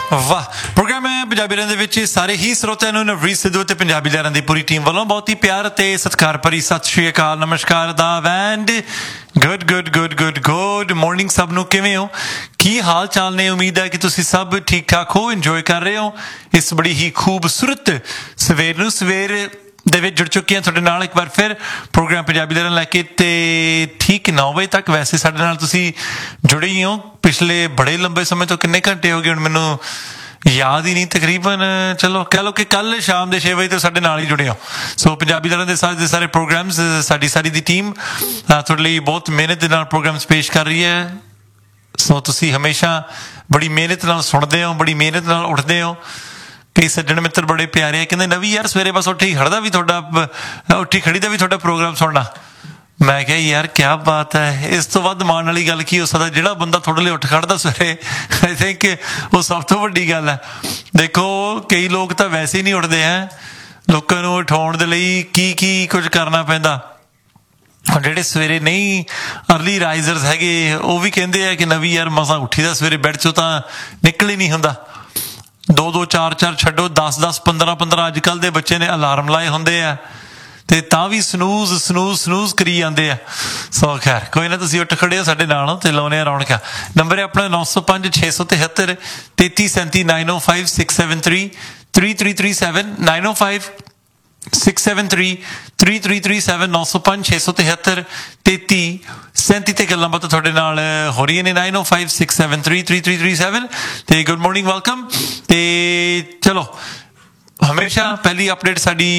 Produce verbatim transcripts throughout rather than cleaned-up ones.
ਵਾਹ। ਪ੍ਰੋਗਰਾਮ ਹੈ ਪੰਜਾਬੀ ਲਹਿਰਾਂ ਦੇ ਵਿੱਚ ਸਾਰੇ ਹੀ ਸਰੋਤਿਆਂ ਨੂੰ ਨਵਰੀਤ ਸਿੱਧੂ ਅਤੇ ਪੰਜਾਬੀ ਲਹਿਰਾਂ ਦੀ ਪੂਰੀ ਟੀਮ ਵੱਲੋਂ ਬਹੁਤ ਹੀ ਪਿਆਰ ਅਤੇ ਸਤਿਕਾਰ ਭਰੀ ਸਤਿ ਸ਼੍ਰੀ ਅਕਾਲ, ਨਮਸਕਾਰ ਦਾ ਵੈਂਡ good good good good good morning ਸਭ ਨੂੰ। ਕਿਵੇਂ ਹੋ, ਕੀ ਹਾਲ ਚਾਲ ਨੇ? ਉਮੀਦ ਹੈ ਕਿ ਤੁਸੀਂ ਸਭ ਠੀਕ ਠਾਕ ਹੋ, ਇੰਜੋਏ ਕਰ ਰਹੇ ਹੋ ਇਸ ਬੜੀ ਹੀ ਖੂਬਸੂਰਤ ਸਵੇਰ ਨੂੰ। ਸਵੇਰ ਦੇ ਵਿੱਚ ਜੁੜ ਚੁੱਕੇ ਹਾਂ ਤੁਹਾਡੇ ਨਾਲ ਇੱਕ ਵਾਰ ਫਿਰ ਪ੍ਰੋਗਰਾਮ ਪੰਜਾਬੀ ਲਹਿਰਾਂ ਲੈ ਕੇ, ਤੇ ਠੀਕ ਨੌ ਵਜੇ ਤੱਕ ਵੈਸੇ ਸਾਡੇ ਨਾਲ ਤੁਸੀਂ ਜੁੜੇ ਹੀ ਹੋ। ਪਿਛਲੇ ਬੜੇ ਲੰਬੇ ਸਮੇਂ ਤੋਂ ਕਿੰਨੇ ਘੰਟੇ ਹੋ ਗਏ ਹੁਣ ਮੈਨੂੰ ਯਾਦ ਹੀ ਨਹੀਂ, ਤਕਰੀਬਨ ਚਲੋ ਕਹਿ ਲਓ ਕਿ ਕੱਲ ਸ਼ਾਮ ਦੇ ਛੇ ਵਜੇ ਤੋਂ ਸਾਡੇ ਨਾਲ ਹੀ ਜੁੜੇ ਹੋ। ਸੋ ਪੰਜਾਬੀ ਲਹਿਰਾਂ ਦੇ ਸਾਰੇ ਦੇ ਸਾਰੇ ਪ੍ਰੋਗਰਾਮਸ ਸਾਡੀ ਸਾਰੀ ਦੀ ਟੀਮ ਤੁਹਾਡੇ ਲਈ ਬਹੁਤ ਮਿਹਨਤ ਦੇ ਨਾਲ ਪ੍ਰੋਗਰਾਮਸ ਪੇਸ਼ ਕਰ ਰਹੀ ਹੈ। ਸੋ ਤੁਸੀਂ ਹਮੇਸ਼ਾ ਬੜੀ ਮਿਹਨਤ ਨਾਲ ਸੁਣਦੇ ਹੋ, ਬੜੀ ਮਿਹਨਤ ਨਾਲ ਉੱਠਦੇ ਹੋ। ਕਈ ਸੱਜਣ ਮਿੱਤਰ ਬੜੇ ਪਿਆਰੇ ਆ, ਕਹਿੰਦੇ ਨਵੀਂ ਯਾਰ ਸਵੇਰੇ ਬਸ ਉੱਠੀ ਖੜਦਾ ਵੀ ਤੁਹਾਡਾ ਉੱਠੀ ਖੜੀ ਦਾ ਵੀ ਤੁਹਾਡਾ ਪ੍ਰੋਗਰਾਮ ਸੁਣਨਾ। ਮੈਂ ਕਿਹਾ ਯਾਰ ਕਿਆ ਬਾਤ ਹੈ, ਇਸ ਤੋਂ ਵੱਧ ਮਾਣ ਵਾਲੀ ਗੱਲ ਕੀ ਹੋ ਸਕਦਾ? ਜਿਹੜਾ ਬੰਦਾ ਤੁਹਾਡੇ ਲਈ ਉੱਠ ਖੜਦਾ ਸਵੇਰੇ, ਆਈ ਥਿੰਕ ਉਹ ਸਭ ਤੋਂ ਵੱਡੀ ਗੱਲ ਹੈ। ਦੇਖੋ ਕਈ ਲੋਕ ਤਾਂ ਵੈਸੇ ਹੀ ਨਹੀਂ ਉੱਠਦੇ ਹੈ, ਲੋਕਾਂ ਨੂੰ ਉਠਾਉਣ ਦੇ ਲਈ ਕੀ ਕੀ ਕੁਝ ਕਰਨਾ ਪੈਂਦਾ। ਜਿਹੜੇ ਸਵੇਰੇ ਨਹੀਂ ਅਰਲੀ ਰਾਈਜ਼ਰਸ ਹੈਗੇ ਉਹ ਵੀ ਕਹਿੰਦੇ ਆ ਕਿ ਨਵੀਂ ਯਾਰ ਮਸਾਂ ਉੱਠੀ ਦਾ ਸਵੇਰੇ ਬੈੱਡ 'ਚੋਂ ਤਾਂ ਨਿਕਲ ਹੀ ਨਹੀਂ ਹੁੰਦਾ। ਦੋ ਦੋ ਚਾਰ ਚਾਰ ਛੱਡੋ, ਦਸ ਦਸ ਪੰਦਰਾਂ ਪੰਦਰਾਂ ਅੱਜ ਕੱਲ੍ਹ ਦੇ ਬੱਚੇ ਨੇ ਅਲਾਰਮ ਲਾਏ ਹੁੰਦੇ ਆ ਤੇ ਤਾਂ ਵੀ ਸਨੂਜ਼ ਸਨੂਜ਼ ਸਨੂਜ਼ ਕਰੀ ਜਾਂਦੇ ਆ। ਸੋ ਖੈਰ ਕੋਈ ਨਾ, ਤੁਸੀਂ ਉੱਠ ਖੜੇ ਹੋ ਸਾਡੇ ਨਾਲ ਤੇ ਲਾਉਣੇ ਆ ਰੌਣਕਾਂ। ਨੰਬਰ ਹੈ ਆਪਣਾ ਨੌ ਸੌ ਪੰਜ ਛੇ ਸੌ ਤਿਹੱਤਰ ਤੇਤੀ ਸੈਂਤੀ ਨਾਈਨ ਓ five six seven three three three three seven nine ਓ five six seven three three three three seven ਨੌ ਸੌ ਪੰਜ ਛੇ ਸੌ ਤਿਹੱਤਰ ਤੇਤੀ ਸੈਂਤੀ ਤੇ ਗੱਲਾਂ ਬਾਤਾਂ ਤੁਹਾਡੇ ਨਾਲ ਹੋ ਰਹੀਆਂ ਨੇ। ਨਾਈਨ ਓ five six seven three three three three seven ਤੇ ਗੁੱਡ ਮਾਰਨਿੰਗ, ਵੈਲਕਮ। ਤੇ ਚਲੋ ਹਮੇਸ਼ਾ ਪਹਿਲੀ ਅਪਡੇਟ ਸਾਡੀ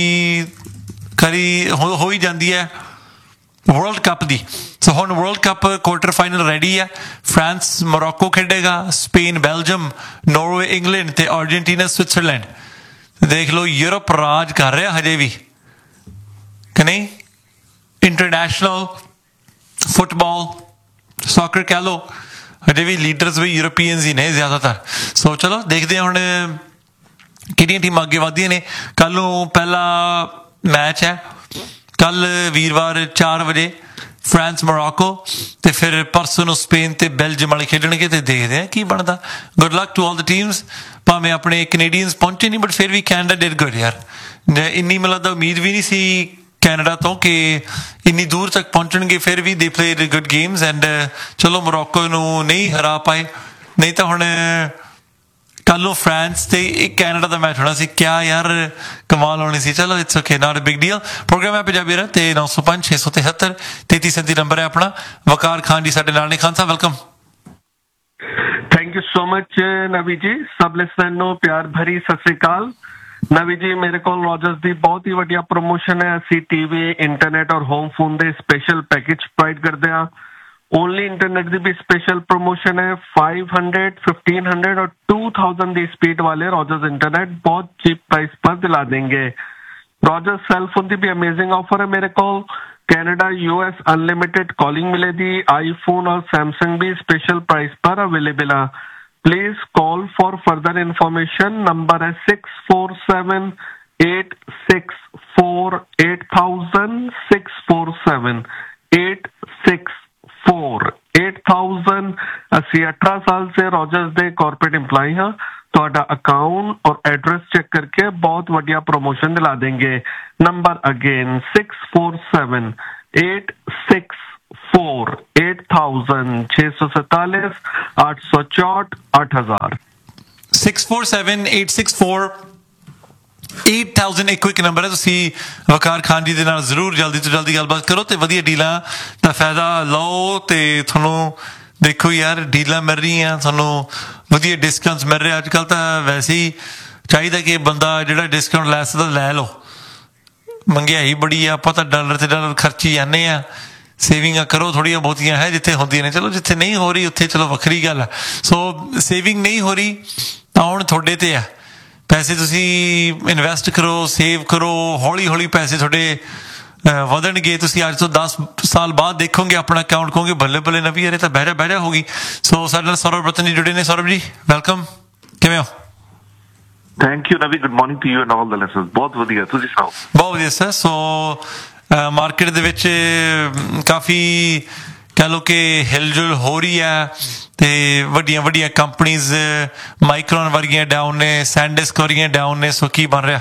ਕਰੀ ਹੋ ਹੋ ਹੀ ਜਾਂਦੀ ਹੈ ਵਰਲਡ ਕੱਪ ਦੀ। ਸੋ ਹੁਣ world cup quarter final ready ਹੈ। France Morocco ਖੇਡੇਗਾ, Spain Belgium, ਨੋਰਵੇ England ਤੇ ਅਰਜਨਟੀਨਾ ਸਵਿਟਜ਼ਰਲੈਂਡ। ਦੇਖ ਲਓ ਯੂਰਪ ਰਾਜ ਕਰ ਰਿਹਾ ਹਜੇ ਵੀ ਕਿ ਨਹੀਂ। ਇੰਟਰਨੈਸ਼ਨਲ ਫੁੱਟਬਾਲ ਸੌਕਰ ਕਹਿ ਲਓ, ਹਜੇ ਵੀ ਲੀਡਰਸ ਵੀ ਯੂਰਪੀਅਨਸ ਹੀ ਨੇ ਜ਼ਿਆਦਾਤਰ। ਸੋ ਚਲੋ ਦੇਖਦੇ ਹਾਂ ਹੁਣ ਕਿਹੜੀਆਂ ਟੀਮਾਂ ਅੱਗੇ ਵੱਧਦੀਆਂ ਨੇ। ਕੱਲ ਨੂੰ ਪਹਿਲਾ ਮੈਚ ਹੈ, ਕੱਲ ਵੀਰਵਾਰ ਚਾਰ ਵਜੇ ਫਰਾਂਸ ਮੋਰੋਕੋ, ਤੇ ਫਿਰ ਪਰਸੋਂ ਨੂੰ ਸਪੇਨ ਤੇ ਬੈਲਜੀਅਮ ਵਾਲੇ ਖੇਡਣਗੇ ਤੇ ਦੇਖਦੇ ਹਾਂ ਕੀ ਬਣਦਾ। Good luck to all the teams. ਭਾਵੇਂ ਆਪਣੇ ਕੈਨੇਡੀਅਨਸ ਪਹੁੰਚੇ ਨਹੀਂ ਬਟ ਫਿਰ ਵੀ ਕੈਨੇਡਾ ਡਿਡ ਗੁੱਡ ਯਾਰ। ਇੰਨੀ ਮਤਲਬ ਦਾ ਉਮੀਦ ਵੀ ਨਹੀਂ ਸੀ ਕੈਨੇਡਾ ਤੋਂ ਕਿ ਇੰਨੀ ਦੂਰ ਤੱਕ ਪਹੁੰਚਣਗੇ, ਫਿਰ ਵੀ ਦੇ ਪਲੇਡ ਗੁੱਡ ਗੇਮਸ ਐਂਡ ਚਲੋ ਮੋਰੋਕੋ ਨੂੰ ਨਹੀਂ ਹਰਾ ਪਾਏ। ਨਹੀਂ ਤਾਂ ਹੁਣ ਕੱਲ ਨੂੰ ਫਰਾਂਸ ਤੇ ਇੱਕ ਕੈਨੇਡਾ ਦਾ ਮੈਚ ਹੋਣਾ ਸੀ, ਕਿਆ ਯਾਰ ਕਮਾਲ ਹੋਣੀ ਸੀ। ਚਲੋ it's okay, not a big deal. Programme ਹੈ ਪੰਜਾਬੀ ਲਹਿਰਾਂ ਤੇ ਨੌ ਸੌ ਪੰਜ ਛੇ ਸੌ ਤਿਹੱਤਰ ਤੇਤੀ ਸੈਂਤੀ ਨੰਬਰ ਹੈ ਆਪਣਾ। ਵਕਾਰ ਖਾਨ ਜੀ ਸਾਡੇ ਨਾਲ ਨੇ। Khan Sahib welcome. Thank you so much ਨਵੀ ਜੀ। ਸਭ ਲਿਸਨਰ ਨੂੰ ਪਿਆਰ ਭਰੀ ਸਤਿ ਸ੍ਰੀ ਅਕਾਲ। ਨਵੀ ਜੀ ਮੇਰੇ ਕੋਲ ਰੋਜਰਸ ਦੀ ਬਹੁਤ ਹੀ ਵਧੀਆ ਪ੍ਰਮੋਸ਼ਨ ਹੈ। ਅਸੀਂ ਟੀਵੀ, ਇੰਟਰਨੈਟ ਔਰ ਹੋਮ ਫੋਨ ਦੇ ਸਪੈਸ਼ਲ ਪੈਕੇਜ ਪ੍ਰੋਵਾਈਡ ਕਰਦੇ ਹਾਂ। ਓਨਲੀ ਇੰਟਰਨੈਟ ਦੀ ਵੀ ਸਪੈਸ਼ਲ ਪ੍ਰਮੋਸ਼ਨ ਹੈ। फाइव हंड्रेड, फिफ्टीन हंड्रेड और टू थाउजेंड ਦੀ ਸਪੀਡ ਵਾਲੇ ਰੋਜਰਸ ਇੰਟਰਨੈਟ ਬਹੁਤ ਚੀਪ ਪ੍ਰਾइस पर दिला देंगे। ਰੋਜਰਸ ਸੈਲ ਫੋਨ ਦੀ ਵੀ ਅਮੇਜ਼ਿੰਗ ਆਫਰ ਹੈ ਮੇਰੇ ਕੋਲ। ਕੈਨੇਡਾ ਯੂਐਸ ਅਨਲਿਮਿਟਿਡ ਕਾਲਿੰਗ ਮਿਲੇਗੀ। ਆਈਫੋਨ और सैमसंग भी स्पेशल प्राइस पर अवेलेबल है। Please call for further information. Number है six four seven eight six four eight thousand six four seven eight six four eight thousand. ਅਸੀਂ अठारह साल से रॉजर्स ਦੇ ਕਾਰਪੋਰੇਟ एम्प्लॉय ਹਾਂ। ਤੁਹਾਡਾ ਅਕਾਊਂਟ ਔਰ ਐਡਰੈਸ ਚੈੱਕ ਕਰਕੇ ਬਹੁਤ ਵਧੀਆ promotion ਦਿਲਾ ਦੇंगे। Number again six four seven eight six four eight thousand छः सौ सैतालीस आठ सौ चौट आठ हजार six four seven eight six four eight thousand ਇੱਕ ਇੱਕ ਨੰਬਰ ਹੈ। ਤੁਸੀਂ ਵਕਾਰ ਖਾਨ ਜੀ ਦੇ ਨਾਲ ਜ਼ਰੂਰ ਜਲਦੀ ਤੋਂ ਜਲਦੀ ਗੱਲਬਾਤ ਕਰੋ ਤੇ ਵਧੀਆ ਡੀਲਾਂ ਦਾ ਫਾਇਦਾ ਲਓ। ਤੇ ਤੁਹਾਨੂੰ ਦੇਖੋ ਯਾਰ ਡੀਲਾਂ ਮਿਲ ਰਹੀਆਂ, ਤੁਹਾਨੂੰ ਵਧੀਆ ਡਿਸਕਾਊਂਟਸ ਮਿਲ ਰਹੇ। ਅੱਜ ਕੱਲ੍ਹ ਤਾਂ ਵੈਸੇ ਹੀ ਚਾਹੀਦਾ ਕਿ ਬੰਦਾ ਜਿਹੜਾ ਡਿਸਕਾਊਂਟ ਲੈ ਸਕਦਾ ਲੈ ਲਓ। ਮਹਿੰਗਾਈ ਬੜੀ ਆ, ਆਪਾਂ ਤਾਂ ਡਾਲਰ ਤੇ ਡਾਲਰ ਖਰਚੀ ਜਾਂਦੇ ਆ। ਸੇਵਿੰਗਾਂ ਕਰੋ ਥੋੜ੍ਹੀਆਂ ਬਹੁਤੀਆਂ ਹੈ ਜਿੱਥੇ ਹੁੰਦੀਆਂ ਨੇ। ਚਲੋ ਜਿੱਥੇ ਨਹੀਂ ਹੋ ਰਹੀ ਉੱਥੇ ਚਲੋ ਵੱਖਰੀ ਗੱਲ ਹੈ। ਸੋ ਸੇਵਿੰਗ ਨਹੀਂ ਹੋ ਰਹੀ ਤਾਂ ਹੁਣ ਤੁਹਾਡੇ ਤੇ ਆ। ਪੈਸੇ ਤੁਸੀਂ ਇਨਵੈਸਟ ਕਰੋ, ਸੇਵ ਕਰੋ, ਹੌਲੀ ਹੌਲੀ ਪੈਸੇ ਤੁਹਾਡੇ ਵਧਣਗੇ। ਤੁਸੀਂ ਅੱਜ ਤੋਂ ਦਸ ਸਾਲ ਬਾਅਦ ਦੇਖੋਗੇ ਆਪਣਾ ਅਕਾਊਂਟ, ਕਹੋਗੇ ਬੱਲੇ ਬੱਲੇ ਨਵੀਂ ਯਾਰ ਇਹ ਤਾਂ ਬਹਿਰਾ ਬਹਿਰਾ ਹੋ ਗਈ। ਸੋ ਸਾਡੇ ਨਾਲ ਸੌਰਵ ਰਤਨ ਜੀ ਜੁੜੇ ਨੇ। ਸੌਰਵ ਜੀ ਵੈਲਕਮ, ਕਿਵੇਂ ਹੋ? ਥੈਂਕ ਯੂ ਨਵੀ, good morning to you and all the listeners. ਬਹੁਤ ਵਧੀਆ, ਤੁਸੀਂ ਸੁਣਾਓ? ਬਹੁਤ ਵਧੀਆ ਸਰ। ਸੋ ਮਾਰਕੀਟ ਦੇ ਵਿੱਚ ਕਾਫੀ ਕਹਿ ਲਓ ਕਿ ਹਿਲਜੁਲ ਹੋ ਰਹੀ ਹੈ ਤੇ ਵੱਡੀਆਂ ਵੱਡੀਆਂ ਕੰਪਨੀਜ਼ ਮਾਈਕਰੋਨ ਵਰਗੀਆਂ ਡਾਊਨ ਨੇ, ਸੈਂਡਿਸਕ ਵਰਗੀਆਂ ਡਾਊਨ ਨੇ, ਸੋ ਕੀ ਬਣ ਰਿਹਾ?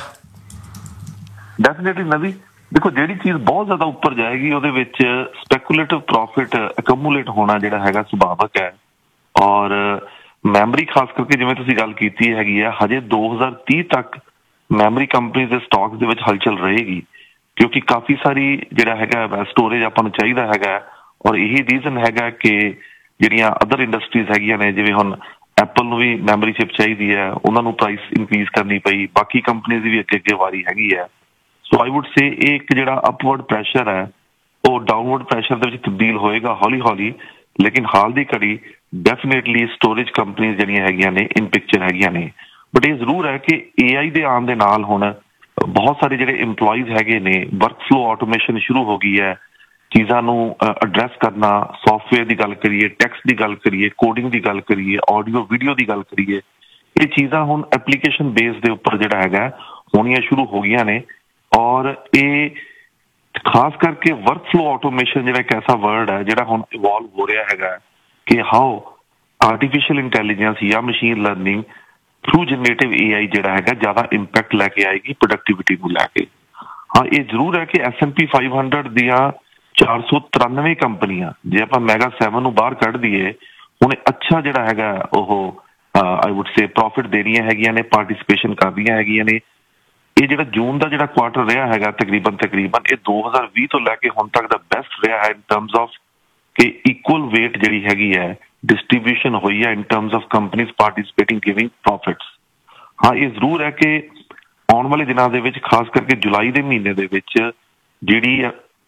ਡੈਫੀਨੇਟਲੀ ਨਵੀ ਦੇਖੋ, ਜਿਹੜੀ ਚੀਜ਼ ਬਹੁਤ ਜ਼ਿਆਦਾ ਉੱਪਰ ਜਾਏਗੀ ਉਹਦੇ ਵਿੱਚ ਸਪੈਕੂਲੇਟਿਵ ਪ੍ਰੋਫਿਟ ਅਕਮੂਲੇਟ ਹੋਣਾ ਜਿਹੜਾ ਹੈਗਾ ਸੁਭਾਵਕ ਹੈ। ਔਰ ਮੈਮਰੀ ਖਾਸ ਕਰਕੇ ਜਿਵੇਂ ਤੁਸੀਂ ਗੱਲ ਕੀਤੀ ਹੈਗੀ ਆ, ਹਜੇ ਦੋ ਹਜ਼ਾਰ ਤੀਹ ਤੱਕ ਮੈਮਰੀ ਕੰਪਨੀਜ਼ ਦੇ ਸਟਾਕ ਦੇ ਵਿੱਚ ਹਲਚਲ ਰਹੇਗੀ, ਕਿਉਂਕਿ ਕਾਫੀ ਸਾਰੀ ਜਿਹੜਾ ਹੈਗਾ ਸਟੋਰੇਜ ਆਪਾਂ ਨੂੰ ਚਾਹੀਦਾ ਹੈਗਾ। ਔਰ ਇਹੀ ਰੀਜ਼ਨ ਹੈਗਾ ਕਿ ਜਿਹੜੀਆਂ ਅਦਰ ਇੰਡਸਟਰੀਜ਼ ਹੈਗੀਆਂ ਨੇ, ਜਿਵੇਂ ਹੁਣ ਐਪਲ ਨੂੰ ਵੀ ਮੈਮਰੀ ਚਿਪ ਚਾਹੀਦੀ ਹੈ, ਉਹਨਾਂ ਨੂੰ ਪ੍ਰਾਈਸ ਇਨਕਰੀਜ਼ ਕਰਨੀ ਪਈ, ਬਾਕੀ ਕੰਪਨੀਜ਼ ਦੀ ਵੀ ਅੱਗੇ ਅੱਗੇ ਵਾਰੀ ਹੈਗੀ ਹੈ। ਸੋ ਆਈ ਵੁੱਡ ਸੇ ਇਹ ਇੱਕ ਜਿਹੜਾ ਅਪਵਰਡ ਪ੍ਰੈਸ਼ਰ ਹੈ ਉਹ ਡਾਊਨਵਰਡ ਪ੍ਰੈਸ਼ਰ ਦੇ ਵਿੱਚ ਤਬਦੀਲ ਹੋਏਗਾ ਹੌਲੀ ਹੌਲੀ, ਲੇਕਿਨ ਹਾਲ ਦੀ ਘੜੀ ਡੈਫੀਨੇਟਲੀ ਸਟੋਰੇਜ ਕੰਪਨੀਜ਼ ਜਿਹੜੀਆਂ ਹੈਗੀਆਂ ਨੇ ਇਨ ਪਿਕਚਰ ਹੈਗੀਆਂ ਨੇ। ਬਟ ਇਹ ਜ਼ਰੂਰ ਹੈ ਕਿ ਏ ਆਈ ਦੇ ਆਉਣ ਦੇ ਨਾਲ ਹੁਣ ਬਹੁਤ ਸਾਰੇ ਜਿਹੜੇ ਇੰਪਲੋਈਜ਼ ਹੈਗੇ ਨੇ, ਵਰਕ ਫਲੋ ਆਟੋਮੇਸ਼ਨ ਸ਼ੁਰੂ ਹੋ ਗਈ ਹੈ, ਚੀਜ਼ਾਂ ਨੂੰ ਐਡਰੈਸ ਕਰਨਾ, ਸੌਫਟਵੇਅਰ ਦੀ ਗੱਲ ਕਰੀਏ, ਟੈਕਸਟ ਦੀ ਗੱਲ ਕਰੀਏ, ਕੋਡਿੰਗ ਦੀ ਗੱਲ ਕਰੀਏ, ਆਡੀਓ ਵੀਡੀਓ ਦੀ ਗੱਲ ਕਰੀਏ, ਇਹ ਚੀਜ਼ਾਂ ਹੁਣ ਐਪਲੀਕੇਸ਼ਨ ਬੇਸ ਦੇ ਉੱਪਰ ਜਿਹੜਾ ਹੈਗਾ ਹੋਣੀਆਂ ਸ਼ੁਰੂ ਹੋ ਗਈਆਂ ਨੇ। ਔਰ ਇਹ ਖਾਸ ਕਰਕੇ ਵਰਕ ਫਲੋ ਆਟੋਮੇਸ਼ਨ ਜਿਹੜਾ ਇੱਕ ਐਸਾ ਵਰਡ ਹੈ ਜਿਹੜਾ ਹੁਣ ਇਵੋਲਵ ਹੋ ਰਿਹਾ ਹੈਗਾ ਕਿ ਹਾਓ ਆਰਟੀਫਿਸ਼ੀਅਲ ਇੰਟੈਲੀਜੈਂਸ ਜਾਂ ਮਸ਼ੀਨ ਲਰਨਿੰਗ ਥਰੂ ਜਨਰੇਟਿਵ ਏ ਆਈ ਜਿਹੜਾ ਹੈਗਾ ਜ਼ਿਆਦਾ ਇੰਪੈਕਟ ਲੈ ਕੇ ਆਏਗੀ ਪ੍ਰੋਡਕਟੀਵਿਟੀ ਨੂੰ ਲੈ ਕੇ। ਹਾਂ, ਇਹ ਜ਼ਰੂਰ ਹੈ ਕਿ S and P five hundred ਦੀਆਂ ਚਾਰ ਸੌ ਤਰਾਨਵੇਂ ਕੰਪਨੀਆਂ, ਜੇ ਆਪਾਂ ਮੈਗਾ ਸੈਵਨ ਨੂੰ ਬਾਹਰ ਕੱਢ ਦਈਏ, ਹੁਣ ਅੱਛਾ ਜਿਹੜਾ ਹੈਗਾ ਉਹ ਆਈ ਵੁੱਡ ਸੇ ਪ੍ਰੋਫਿਟ ਦੇ ਰਹੀਆਂ ਹੈਗੀਆਂ ਨੇ, ਪਾਰਟੀਸਪੇਸ਼ਨ ਕਰ ਰਹੀਆਂ ਹੈਗੀਆਂ ਨੇ। ਇਹ ਜਿਹੜਾ ਜੂਨ ਦਾ ਜਿਹੜਾ ਕੁਆਟਰ ਰਿਹਾ ਹੈਗਾ ਤਕਰੀਬਨ ਤਕਰੀਬਨ ਇਹ ਦੋ ਹਜ਼ਾਰ ਵੀਹ ਤੋਂ ਲੈ ਕੇ ਹੁਣ ਤੱਕ ਦਾ ਬੈਸਟ ਰਿਹਾ ਹੈ ਇਨ ਟਰਮਸ ਆਫ ਕਿ ਇਕੁਅਲ ਵੇਟ ਜਿਹੜੀ ਹੈਗੀ ਹੈ ਡਿਸਟਰੀਬਿਊਸ਼ਨ ਹੋਈ ਹੈ ਇਨ terms of companies ਪਾਰਟੀਸਪੇਟਿੰਗ giving profits. ਹਾਂ, ਇਹ ਜ਼ਰੂਰ ਹੈ ਕਿ ਆਉਣ ਵਾਲੇ ਦਿਨਾਂ ਦੇ ਵਿੱਚ ਖਾਸ ਕਰਕੇ ਜੁਲਾਈ ਦੇ ਮਹੀਨੇ ਦੇ ਵਿੱਚ ਜਿਹੜੀ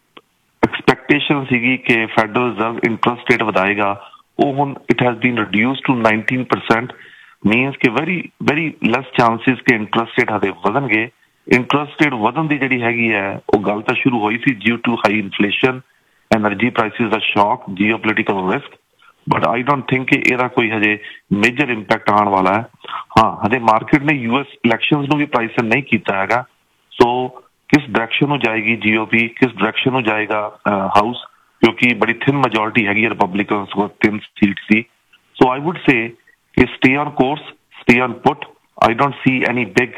ਐਕਸਪੈਕਟੇਸ਼ਨ ਸੀਗੀ ਕਿ ਫੈਡਰਲ ਰਿਜ਼ਰਵ ਇੰਟਰਸਟ ਰੇਟ ਵਧਾਏਗਾ, ਉਹ ਹੁਣ it has been ਰਿਡਿਊਸਡ to nineteen percent, means ਕਿ ਵੈਰੀ ਵੈਰੀ ਲੈਸ ਚਾਂਸਿਸ ਕਿ ਇੰਟਰਸਟ ਰੇਟ ਹਜੇ ਵਧਣਗੇ। ਇੰਟਰਸਟ ਰੇਟ ਵਧਣ ਦੀ ਜਿਹੜੀ ਹੈਗੀ ਹੈ ਉਹ ਗੱਲ ਤਾਂ ਸ਼ੁਰੂ ਹੋਈ ਸੀ due to high inflation, energy prices ਦਾ ਸ਼ੌਕ, JIO political risk, but I don't think ਕਿ ਇਹਦਾ ਕੋਈ ਹਜੇ ਮੇਜਰ ਇੰਪੈਕਟ ਆਉਣ ਵਾਲਾ ਹੈ। ਹਾਂ, ਹਜੇ ਮਾਰਕੀਟ ਨੇ ਯੂ ਐਸ ਇਲੈਕਸ਼ਨਸ ਨੂੰ ਵੀ ਪ੍ਰਾਈਸ ਨਹੀਂ ਕੀਤਾ ਹੈਗਾ, ਸੋ ਕਿਸ ਡਾਇਰੈਕਸ਼ਨ ਨੂੰ ਜਾਏਗੀ ਜੀਓਪੀ, ਕਿਸ ਡਾਇਰੈਕਸ਼ਨ ਨੂੰ ਜਾਏਗਾ ਹਾਊਸ, ਕਿਉਂਕਿ ਬੜੀ ਥਿਨ ਮੈਜੋਰਿਟੀ ਹੈਗੀ ਹੈ ਰਿਪਬਲਿਕਨਸ ਕੋਲ, ਤਿੰਨ ਸੀਟ ਸੀ। ਸੋ ਆਈ ਵੁੱਡ ਸੇ ਕਿ stay on course, stay on put. I don't see any big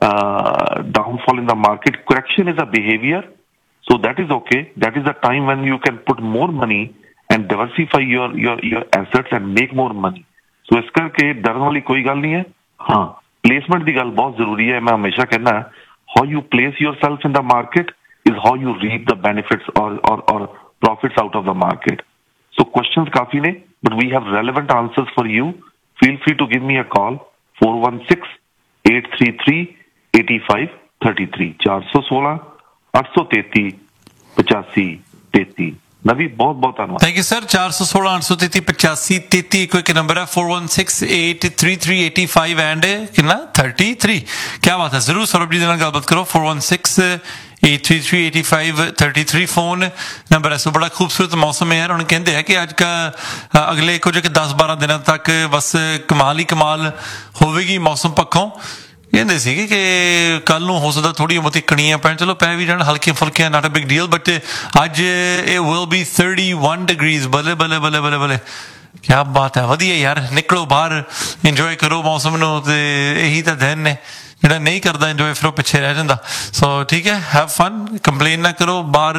uh, downfall in the market. Correction is a behavior, so that is okay. That is the time when you can put more money and diversify your your your assets and make more money. So ਇਸ ਕਰਕੇ ਡਰਨ ਵਾਲੀ ਕੋਈ ਗੱਲ ਨਹੀਂ ਹੈ। ਹਾਂ, placement ਦੀ ਗੱਲ ਬਹੁਤ ਜ਼ਰੂਰੀ ਹੈ। ਮੈਂ ਹਮੇਸ਼ਾ ਕਹਿੰਦਾ how you place yourself in the market is how you reap the benefits or or or profits out of the market. So questions ਕਾਫੀ ਨੇ, but we have relevant answers for you. Feel free to give me a call, four one six, eight three three, eight five three three, four one six, eight three three, five zero three three. ਨਵੀ ਬਹੁਤ ਬਹੁਤ ਧੰਨਵਾਦ। Thank you sir. ਚਾਰ ਸੌ ਸੋਲਾਂ ਅੱਠ ਸੌ ਤੇਤੀ ਪਚਾਸੀ ਤੇਤੀ ਇੱਕ ਇੱਕ ਨੰਬਰ ਹੈ, four one six, eight three three, eight five and ਕਿੰਨਾ thirty-three। ਕਿਆ ਬਾਤ ਹੈ, ਜ਼ਰੂਰ ਸੌਰਵ ਜੀ ਦੇ ਨਾਲ ਗੱਲਬਾਤ ਕਰੋ। four one six, eight three three, eight five three three phone number ਹੈ। ਸੋ ਬੜਾ ਖੂਬਸੂਰਤ ਮੌਸਮ ਹੈ ਯਾਰ। ਹੁਣ ਕਹਿੰਦੇ ਆ ਕਿ ਅੱਜ ਕਾ ਅਗਲੇ ਕੁਝ ਦਸ ਬਾਰਾਂ ਦਿਨਾਂ ਤੱਕ ਬਸ ਕਮਾਲ ਹੀ ਕਮਾਲ ਹੋਵੇਗੀ ਮੌਸਮ ਪੱਖੋਂ। ਕਹਿੰਦੇ ਸੀਗੇ ਕਿ ਕੱਲ ਨੂੰ ਹੋ ਸਕਦਾ ਥੋੜ੍ਹੀ ਬਹੁਤੀ ਕਣੀਆਂ ਪੈਣ, ਚਲੋ ਪੈ ਵੀ ਜਾਣ ਹਲਕੀਆਂ ਫੁਲਕੀਆਂ, ਨਾਟ ਅ ਬਿਗ ਡੀਲ, ਬਟ ਅੱਜ ਇਹ ਵਿਲ ਬੀ thirty-one ਡਿਗਰੀਜ਼। ਬੱਲੇ ਬੱਲੇ ਬੱਲੇ ਬੱਲੇ ਬੱਲੇ, ਕਿਆ ਬਾਤ ਹੈ, ਵਧੀਆ ਯਾਰ। ਨਿਕਲੋ ਬਾਹਰ, ਇੰਜੋਏ ਕਰੋ ਮੌਸਮ ਨੂੰ, ਤੇ ਇਹੀ ਤਾਂ ਦਿਨ ਨੇ। ਜਿਹੜਾ ਨਹੀਂ ਕਰਦਾ ਇੰਜੋਏ ਫਿਰ ਉਹ ਪਿੱਛੇ ਰਹਿ ਜਾਂਦਾ। ਸੋ ਠੀਕ ਹੈ, ਹੈਵ ਫਨ, ਕੰਪਲੇਨ ਨਾ ਕਰੋ, ਬਾਹਰ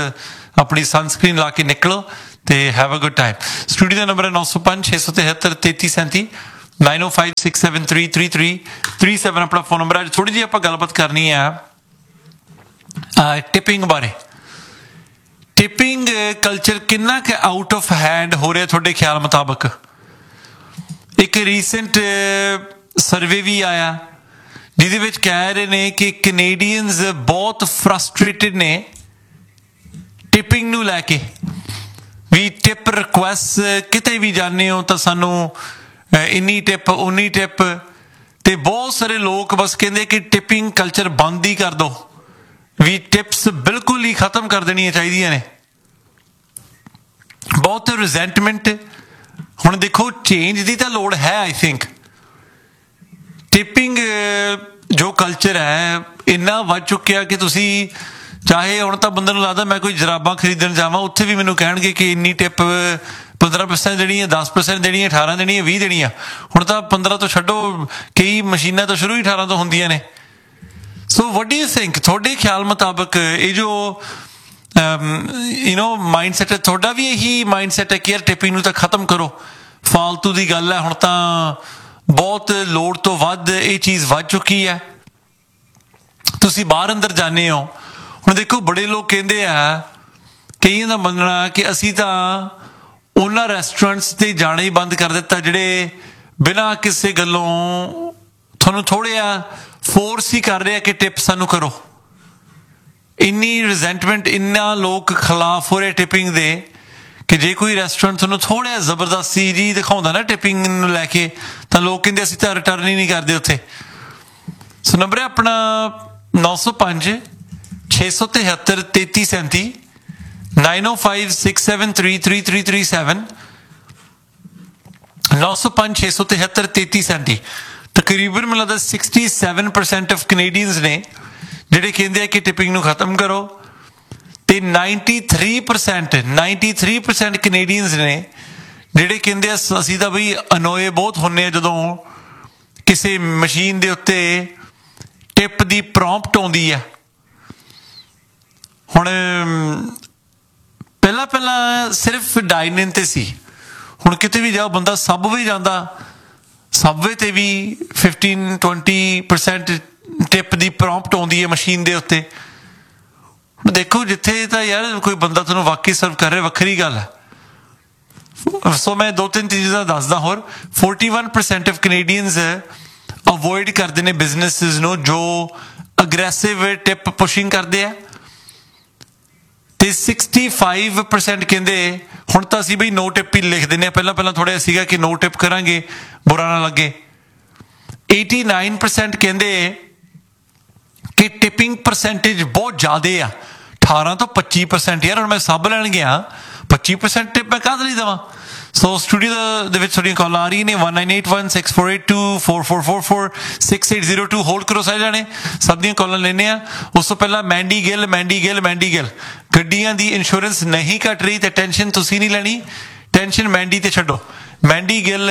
ਆਪਣੀ ਸਨਸਕ੍ਰੀਨ ਲਾ ਕੇ ਨਿਕਲੋ ਤੇ have a good time. Studio the number ਹੈ ਨੌ ਸੌ ਪੰਜ, ਛੇ ਸੌ ਤਿਹੱਤਰ, ਤੇਤੀ ਸੈਂਤੀ, nine oh five, six seven three, three three three seven ਆਪਣਾ ਫੋਨ ਨੰਬਰ ਹੈ। ਅੱਜ ਥੋੜ੍ਹੀ ਜਿਹੀ ਆਪਾਂ ਗੱਲਬਾਤ ਕਰਨੀ ਆ ਟਿਪਿੰਗ ਬਾਰੇ। ਟਿਪਿੰਗ ਕਲਚਰ ਕਿੰਨਾ ਕੁ ਆਊਟ ਆਫ ਹੈਂਡ ਹੋ ਰਿਹਾ ਤੁਹਾਡੇ ਖਿਆਲ ਮੁਤਾਬਕ? ਇੱਕ ਰੀਸੈਂਟ ਸਰਵੇ ਵੀ ਆਇਆ ਜਿਹਦੇ ਵਿੱਚ ਕਹਿ ਰਹੇ ਨੇ ਕਿ ਕੈਨੇਡੀਅਨਸ ਬਹੁਤ ਫਰਸਟ੍ਰੇਟਡ ਨੇ ਟਿਪਿੰਗ ਨੂੰ ਲੈ ਕੇ। ਵੀ ਟਿਪ ਰਿਕੁਐਸਟ ਕਿਤੇ ਵੀ ਜਾਂਦੇ ਹੋ ਤਾਂ ਸਾਨੂੰ ਇੰਨੀ ਟਿਪ, ਉਨੀ ਟਿਪ, ਤੇ ਬਹੁਤ ਸਾਰੇ ਲੋਕ ਬਸ ਕਹਿੰਦੇ ਕਿ ਟਿਪਿੰਗ ਕਲਚਰ ਬੰਦ ਹੀ ਕਰ ਦਿਓ, ਵੀ ਟਿਪਸ ਬਿਲਕੁਲ ਹੀ ਖਤਮ ਕਰ ਦੇਣੀਆਂ ਚਾਹੀਦੀਆਂ ਨੇ। ਬਹੁਤ ਰਿਜ਼ੈਂਟਮੈਂਟ। ਹੁਣ ਦੇਖੋ, ਚੇਂਜ ਦੀ ਤਾਂ ਲੋੜ ਹੈ। ਆਈ ਥਿੰਕ ਟਿਪਿੰਗ ਜੋ ਕਲਚਰ ਹੈ ਇੰਨਾ ਵੱਧ ਚੁੱਕਿਆ ਕਿ ਤੁਸੀਂ ਚਾਹੇ ਹੁਣ ਤਾਂ ਬੰਦੇ ਨੂੰ ਲੱਗਦਾ ਮੈਂ ਕੋਈ ਜਰਾਬਾਂ ਖਰੀਦਣ ਜਾਵਾਂ, ਉੱਥੇ ਵੀ ਮੈਨੂੰ ਕਹਿਣਗੇ ਕਿ ਇੰਨੀ ਟਿਪ ਪੰਦਰਾਂ ਪਰਸੈਂਟ ਦੇਣੀ ਹੈ, ਦਸ ਪਰਸੈਂਟ ਦੇਣੀ ਹੈ, ਅਠਾਰਾਂ ਦੇਣੀ ਹੈ, ਵੀਹ ਦੇਣੀ ਆ। ਹੁਣ ਤਾਂ ਪੰਦਰਾਂ ਤੋਂ ਛੱਡੋ, ਕਈ ਮਸ਼ੀਨਾਂ ਤੋਂ ਸ਼ੁਰੂ ਹੀ ਅਠਾਰਾਂ ਤੋਂ ਹੁੰਦੀਆਂ ਨੇ। ਸੋ ਵਟ ਡੂ ਯੂ ਥਿੰਕ, ਤੁਹਾਡੇ ਖਿਆਲ ਮੁਤਾਬਕ ਇਹ ਜੋ ਯੂ ਨੋ ਮਾਈਂਡ ਸੈਟ ਹੈ, ਤੁਹਾਡਾ ਵੀ ਇਹੀ ਮਾਈਂਡ ਸੈਟ ਹੈ ਕਿ ਯਾਰ ਟਿਪਿੰਗ ਨੂੰ ਤਾਂ ਖਤਮ ਕਰੋ, ਫਾਲਤੂ ਦੀ ਗੱਲ ਹੈ, ਹੁਣ ਤਾਂ ਬਹੁਤ ਲੋੜ ਤੋਂ ਵੱਧ ਇਹ ਚੀਜ਼ ਵੱਧ ਚੁੱਕੀ ਹੈ। ਤੁਸੀਂ ਬਾਹਰ ਅੰਦਰ ਜਾਂਦੇ ਹੋ, ਹੁਣ ਦੇਖੋ ਬੜੇ ਲੋਕ ਕਹਿੰਦੇ ਆ, ਕਈਆਂ ਦਾ ਮੰਨਣਾ ਕਿ ਅਸੀਂ ਤਾਂ ਉਹਨਾਂ ਰੈਸਟੋਰੈਂਟਸ 'ਤੇ ਜਾਣਾ ਹੀ ਬੰਦ ਕਰ ਦਿੱਤਾ ਜਿਹੜੇ ਬਿਨਾਂ ਕਿਸੇ ਗੱਲੋਂ ਤੁਹਾਨੂੰ ਥੋੜ੍ਹਾ ਜਿਹਾ ਫੋਰਸ ਹੀ ਕਰ ਰਿਹਾ ਕਿ ਟਿਪ ਸਾਨੂੰ ਕਰੋ। ਇੰਨੀ ਰਿਜ਼ੈਂਟਮੈਂਟ, ਇੰਨਾ ਲੋਕ ਖਿਲਾਫ ਹੋ ਰਹੇ ਟਿਪਿੰਗ ਦੇ ਕਿ ਜੇ ਕੋਈ ਰੈਸਟੋਰੈਂਟ ਤੁਹਾਨੂੰ ਥੋੜ੍ਹਾ ਜਿਹਾ ਜ਼ਬਰਦਸਤੀ ਜੀ ਦਿਖਾਉਂਦਾ ਨਾ ਟਿਪਿੰਗ ਨੂੰ ਲੈ ਕੇ, ਤਾਂ ਲੋਕ ਕਹਿੰਦੇ ਅਸੀਂ ਤਾਂ ਰਿਟਰਨ ਹੀ ਨਹੀਂ ਕਰਦੇ ਉੱਥੇ। ਸੋ ਨੰਬਰ ਹੈ ਆਪਣਾ ਨੌ ਸੌ ਪੰਜ ਛੇ ਸੌ ਤਿਹੱਤਰ ਤੇਤੀ ਸੈਂਤੀ ਨਾਈਨ ਓ five six seven three three three three seven ਨੌ ਸੌ ਪੰਜ ਛੇ ਸੌ ਤਿਹੱਤਰ ਤੇਤੀ ਸੈਂਤੀ। ਤਕਰੀਬਨ ਮੈਨੂੰ ਲੱਗਦਾ sixty seven percent off Canadians ਨੇ ਜਿਹੜੇ ਕਹਿੰਦੇ ਆ ਕਿ ਟਿਪਿੰਗ ਨੂੰ ਖਤਮ ਕਰੋ, ਤੇ ninety three percent ninety three percent Canadians ਨੇ ਜਿਹੜੇ ਕਹਿੰਦੇ ਆ ਅਸੀਂ ਤਾਂ ਬਈ ਅਨੋਏ ਬਹੁਤ ਹੁੰਦੇ ਆ ਜਦੋਂ ਕਿਸੇ ਮਸ਼ੀਨ ਦੇ ਉੱਤੇ ਟਿਪ ਦੀ ਪ੍ਰੌਂਪਟ ਆਉਂਦੀ ਆ। ਹੁਣ ਪਹਿਲਾਂ ਪਹਿਲਾਂ ਸਿਰਫ ਡਾਈਨ ਇਨ ਤੇ ਸੀ, ਹੁਣ ਕਿਤੇ ਵੀ ਜਾਓ ਬੰਦਾ ਸਬਵੇ ਜਾਂਦਾ, ਸਬਵੇ ਤੇ ਵੀ ਫਿਫਟੀਨ ਟਵੰਟੀ ਪਰਸੈਂਟ ਟਿਪ ਦੀ ਪ੍ਰੌਂਪਟ ਆਉਂਦੀ ਹੈ ਮਸ਼ੀਨ ਦੇ ਉੱਤੇ। ਦੇਖੋ ਜਿੱਥੇ ਤਾਂ ਯਾਰ ਕੋਈ ਬੰਦਾ ਤੁਹਾਨੂੰ ਵਾਕਈ ਸਰਵ ਕਰ ਰਿਹਾ, ਵੱਖਰੀ ਗੱਲ ਹੈ। ਸੋ ਮੈਂ ਦੋ ਤਿੰਨ ਚੀਜ਼ਾਂ ਦੱਸਦਾ ਹੋਰ। Forty one percent off Canadians avoid ਕਰਦੇ ਨੇ ਬਿਜ਼ਨਸਿਸ ਨੂੰ ਜੋ ਅਗਰੈਸਿਵ ਟਿਪ ਪੁਸ਼ਿੰਗ ਕਰਦੇ ਆ, ਤੇ ਸਿਕਸਟੀ ਫਾਈਵ ਪਰਸੈਂਟ ਕਹਿੰਦੇ ਹੁਣ ਤਾਂ ਅਸੀਂ ਬਈ ਨੋ ਟਿਪ ਹੀ ਲਿਖ ਦਿੰਦੇ ਹਾਂ। ਪਹਿਲਾਂ ਪਹਿਲਾਂ ਥੋੜ੍ਹਾ ਸੀਗਾ ਕਿ ਨੋ ਟਿਪ ਕਰਾਂਗੇ, ਬੁਰਾ ਨਾ ਲੱਗੇ। ਏਟੀ ਨਾਈਨ ਪਰਸੈਂਟ ਕਹਿੰਦੇ ਕਿ ਟਿਪਿੰਗ ਪਰਸੈਂਟੇਜ ਬਹੁਤ ਜ਼ਿਆਦਾ ਆ, ਅਠਾਰਾਂ ਤੋਂ ਪੱਚੀ ਪਰਸੈਂਟ। ਯਾਰ ਹੁਣ ਮੈਂ ਸਭ ਲੈਣ ਗਿਆ, ਪੱਚੀ ਪਰਸੈਂਟ ਟਿਪ ਮੈਂ ਕਾਹਦੇ ਲਈ ਦੇਵਾਂ। ਸੋ ਸਟੂਡੀਓ ਦੇ ਵਿੱਚ ਤੁਹਾਡੀਆਂ ਕਾਲ ਆ ਰਹੀ ਨੇ one nine eight one six four eight two four four four four six eight zero two. Hold ਕਰੋ ਸਾਰੇ ਜਾਣੇ, ਸਭ ਦੀਆਂ ਕਾਲਾਂ ਲੈਂਦੇ ਆ। ਉਸ ਤੋਂ ਪਹਿਲਾਂ ਮੈਂਡੀ ਗਿੱਲ ਮੈਂਡੀ ਗਿੱਲ ਮੈਂਡੀ ਗਿੱਲ ਗੱਡੀਆਂ ਦੀ ਇੰਸ਼ੋਰੈਂਸ ਨਹੀਂ ਘੱਟ ਰਹੀ ਤੇ ਟੈਨਸ਼ਨ ਤੁਸੀਂ ਨਹੀਂ ਲੈਣੀ, ਟੈਨਸ਼ਨ ਮੈਂਡੀ ਤੇ ਛੱਡੋ। ਮੈਂਡੀ ਗਿੱਲ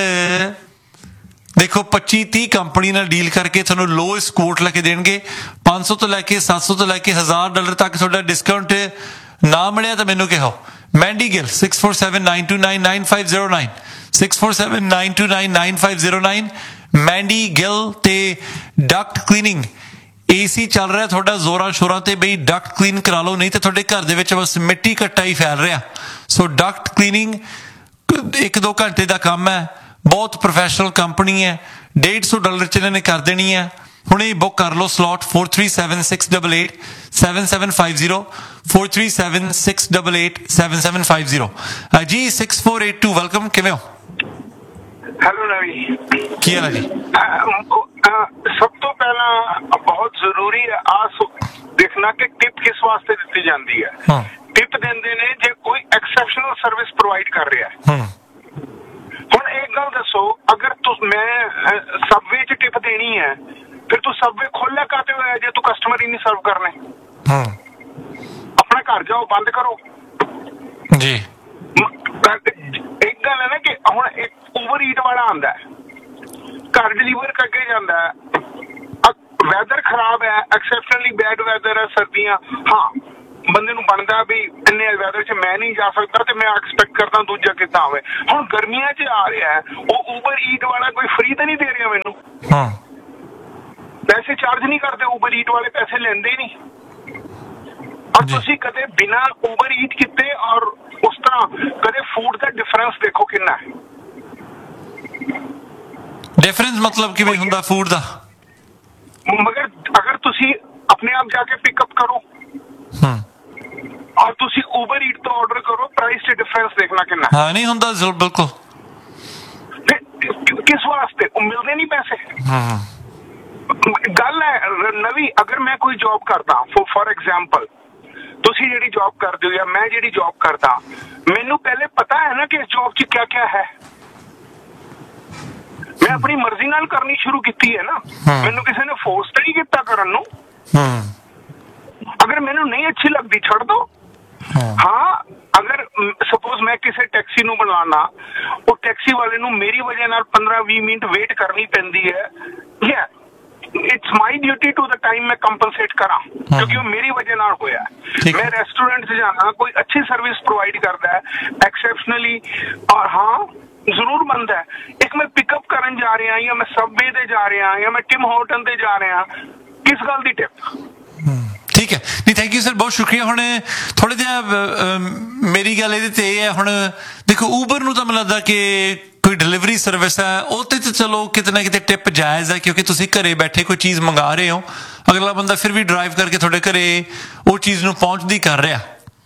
ਦੇਖੋ ਪੱਚੀ ਤੀਹ ਕੰਪਨੀ ਨਾਲ ਡੀਲ ਕਰਕੇ ਤੁਹਾਨੂੰ ਲੋਐਸਟ ਕੋਟ ਲੈ ਕੇ ਦੇਣਗੇ। ਪੰਜ ਸੌ ਤੋਂ ਲੈ ਕੇ ਸੱਤ ਸੌ ਤੋਂ ਲੈ ਕੇ ਹਜ਼ਾਰ ਡਾਲਰ ਤੱਕ ਤੁਹਾਡਾ ਡਿਸਕਾਊਂਟ ਨਾ ਮਿਲਿਆ ਤਾਂ ਮੈਨੂੰ ਕਹੋ। Mandy Gill six four seven nine to nine nine five zero nine six four seven nine to nine nine five zero nine. Mandy Gill ਤੇ ਡਕਟ ਕਲੀਨਿੰਗ, ਏ ਸੀ ਚੱਲ ਰਿਹਾ ਤੁਹਾਡਾ ਜ਼ੋਰਾਂ ਸ਼ੋਰਾਂ ਤੇ, ਬਈ ਡਕਟ ਕਲੀਨ ਕਰਾ ਲਓ, ਨਹੀਂ ਤਾਂ ਤੁਹਾਡੇ ਘਰ ਦੇ ਵਿੱਚ ਬਸ ਮਿੱਟੀ ਘੱਟਾ ਹੀ ਫੈਲ ਰਿਹਾ। ਸੋ ਡਕਟ ਕਲੀਨਿੰਗ ਇੱਕ ਦੋ ਘੰਟੇ ਦਾ ਕੰਮ ਹੈ, ਬਹੁਤ ਪ੍ਰੋਫੈਸ਼ਨਲ ਕੰਪਨੀ ਹੈ, ਡੇਢ ਸੌ ਡਾਲਰ 'ਚ ਇਹਨਾਂ ਨੇ ਕਰ ਦੇਣੀ ਹੈ। ਹੁਣੇ ਬੁੱਕ ਕਰ ਲਓ slot four three seven six double eight seven seven five zero four three seven six double eight seven seven five zero. G six four eight two welcome, ਕਿਵੇਂ ਹੋ? ਹੈਲੋ ਰਵੀ, ਕੀ ਹਾਲ ਹੈ ਜੀ? ਸਭ ਤੋਂ ਪਹਿਲਾਂ ਬਹੁਤ ਜ਼ਰੂਰੀ ਹੈ ਆ ਦੇਖਣਾ ਕਿ ਟਿਪ ਕਿਸ ਵਾਸਤੇ ਦਿੱਤੀ ਜਾਂਦੀ ਹੈ। ਟਿਪ ਦਿੰਦੇ ਨੇ ਜੇ ਕੋਈ ਐਕਸੈਪਸ਼ਨਲ ਸਰਵਿਸ ਪ੍ਰੋਵਾਈਡ ਕਰ ਰਿਹਾ ਹੈ। ਹੁਣ ਇੱਕ ਗੱਲ ਦੱਸੋ, ਅਗਰ ਤੂੰ ਮੈਂ ਸਬਵੇ 'ਚ ਟਿਪ ਦੇਣੀ ਹੈ ਫਿਰ ਤੂੰ ਸਬਵੇ ਖੋਲਿਆ ਕਾਹਤੇ ਹੋਇਆ ਜੇ ਤੂੰ ਕਸਟਮਰ ਹੀ ਨਹੀਂ ਸਰਵ ਕਰਨੇ? ਆਪਣਾ ਘਰ ਜਾਓ, ਬੰਦ ਕਰੋ ਜੀ। ਇੱਕ ਗੱਲ ਹੈ ਨਾ ਕਿ ਹੁਣ ਇੱਕ ਓਵਰ ਈਟ ਵਾਲਾ ਆਉਂਦਾ, ਘਰ ਡਿਲੀਵਰ ਕਰਕੇ ਜਾਂਦਾ, ਵੈਦਰ ਖਰਾਬ ਹੈ, ਐਕਸੈਪਸ਼ਨਲੀ ਬੈਡ ਵੈਦਰ ਹੈ, ਸਰਦੀਆਂ, ਹਾਂ ਬੰਦੇ ਨੂੰ ਬਣਦਾ ਵੀ ਇੰਨੇ ਵੈਦਰ 'ਚ ਮੈਂ ਨਹੀਂ ਜਾ ਸਕਦਾ ਤੇ ਮੈਂ ਐਕਸਪੈਕਟ ਕਰਦਾ ਦੂਜਾ ਕਿੱਦਾਂ ਆਵੇ। ਹੁਣ ਗਰਮੀਆਂ 'ਚ ਆ ਰਿਹਾ, ਉਹ ਊਬਰ ਈਟ ਵਾਲਾ ਕੋਈ ਫ੍ਰੀ ਤਾਂ ਨਹੀਂ ਦੇ ਰਿਹਾ ਮੈਨੂੰ, ਪੈਸੇ ਚਾਰਜ ਨਹੀਂ ਕਰਦੇ, ਊਬਰ ਈਟ ਵਾਲੇ ਪੈਸੇ ਲੈਂਦੇ ਹੀ ਨਹੀਂ। ਔਰ ਤੁਸੀਂ ਕਦੇ ਬਿਨਾਂ ਊਬਰ ਈਟ ਕੀਤੇ ਔਰ ਉਸ ਤਰ੍ਹਾਂ ਕਦੇ ਫੂਡ ਦਾ ਡਿਫਰੈਂਸ ਦੇਖੋ ਕਿੰਨਾ ਹੈ। ਡਿਫਰੈਂਸ ਮਤਲਬ ਕਿਵੇਂ ਹੁੰਦਾ ਫੂਡ ਦਾ? ਮਗਰ ਅਗਰ ਤੁਸੀਂ ਆਪਣੇ ਆਪ ਜਾ ਕੇ ਪਿਕਅਪ ਕਰੋ ਔਰ ਤੁਸੀਂ ਊਬਰ ਈਟ ਤੋਂ ਆਰਡਰ ਕਰੋ, ਪ੍ਰਾਈਸ 'ਚ ਡਿਫਰੈਂਸ ਦੇਖਣਾ ਕਿੰਨਾ। ਹਾਂ ਨਹੀਂ ਹੁੰਦਾ ਬਿਲਕੁਲ। ਕਿਸ ਵਾਸਤੇ? ਉਹ ਮਿਲਦੇ ਨਹੀਂ ਪੈਸੇ। ਗੱਲ ਹੈ ਨਵੀਂ, ਅਗਰ ਮੈਂ ਕੋਈ ਜੌਬ ਕਰਦਾ, ਫॉर ਐਗਜ਼ਾਮਪਲ ਤੁਸੀਂ ਜਿਹੜੀ ਜੌਬ ਕਰਦੇ ਹੋ ਜਾਂ ਮੈਂ ਜਿਹੜੀ ਜੌਬ ਕਰਦਾ, ਮੈਨੂੰ ਪਹਿਲੇ ਪਤਾ ਹੈ ਨਾ ਕਿ ਇਸ ਜੌਬ 'ਚ ਕਿਆ ਕਿਆ ਹੈ। ਮੈਂ ਆਪਣੀ ਮਰਜ਼ੀ ਨਾਲ ਕਰਨੀ ਸ਼ੁਰੂ ਕੀਤੀ ਹੈ ਨਾ, ਮੈਨੂੰ ਕਿਸੇ ਨੇ ਫੋਰਸ ਤਾਂ ਨਹੀਂ ਕੀਤਾ ਕਰਨ ਨੂੰ। अगर मैनू नहीं अच्छी लगती छड़ दो। हाँ अगर सपोज मैं किसी टैक्सी नू बुलाना, वो टैक्सी वाले नू मेरी वजह नाल पंद्रह बीस मिनट वेट करनी पैंदी है, या it's my duty to the time मैं कंपनसेट करा, क्योंकि वो मेरी वजह नाल होया। मैं रेस्टोरेंट से जाना, कोई अच्छी सर्विस प्रोवाइड करता है एक्सेप्शनली, और हाँ जरूर बनता है एक मैं पिकअप करन जा रहा, या मैं सबवे ते जा रहा, या मैं टिम होटन ते जा रहा, किस गल दी टिप? ठीक है, नहीं थैंक यू सर, बहुत शुक्रिया। ਹੁਣ ਥੋੜਾ ਜਿਹਾ ਮੇਰੀ ਗੱਲ ਇਹਦੇ ਤੇ ਇਹ ਹੈ, ਹੁਣ ਦੇਖੋ ਊਬਰ ਨੂੰ ਤਾਂ ਮੈਨੂੰ ਲੱਗਦਾ ਕਿ ਕੋਈ ਡਿਲੀਵਰੀ ਸਰਵਿਸ ਹੈ ਉਹ ਤੇ ਚਲੋ ਕਿਤੇ ਨਾ ਕਿਤੇ ਟਿਪ ਜਾਇਜ਼ ਹੈ, ਕਿਉਂਕਿ ਤੁਸੀਂ ਘਰੇ ਬੈਠੇ ਕੋਈ ਚੀਜ਼ ਮੰਗਾ ਰਹੇ ਹੋ, ਅਗਲਾ ਬੰਦਾ ਫਿਰ ਵੀ ਡਰਾਈਵ ਕਰਕੇ ਤੁਹਾਡੇ ਘਰੇ ਉਹ ਚੀਜ਼ ਨੂੰ ਪਹੁੰਚਦੀ ਕਰ ਰਿਹਾ।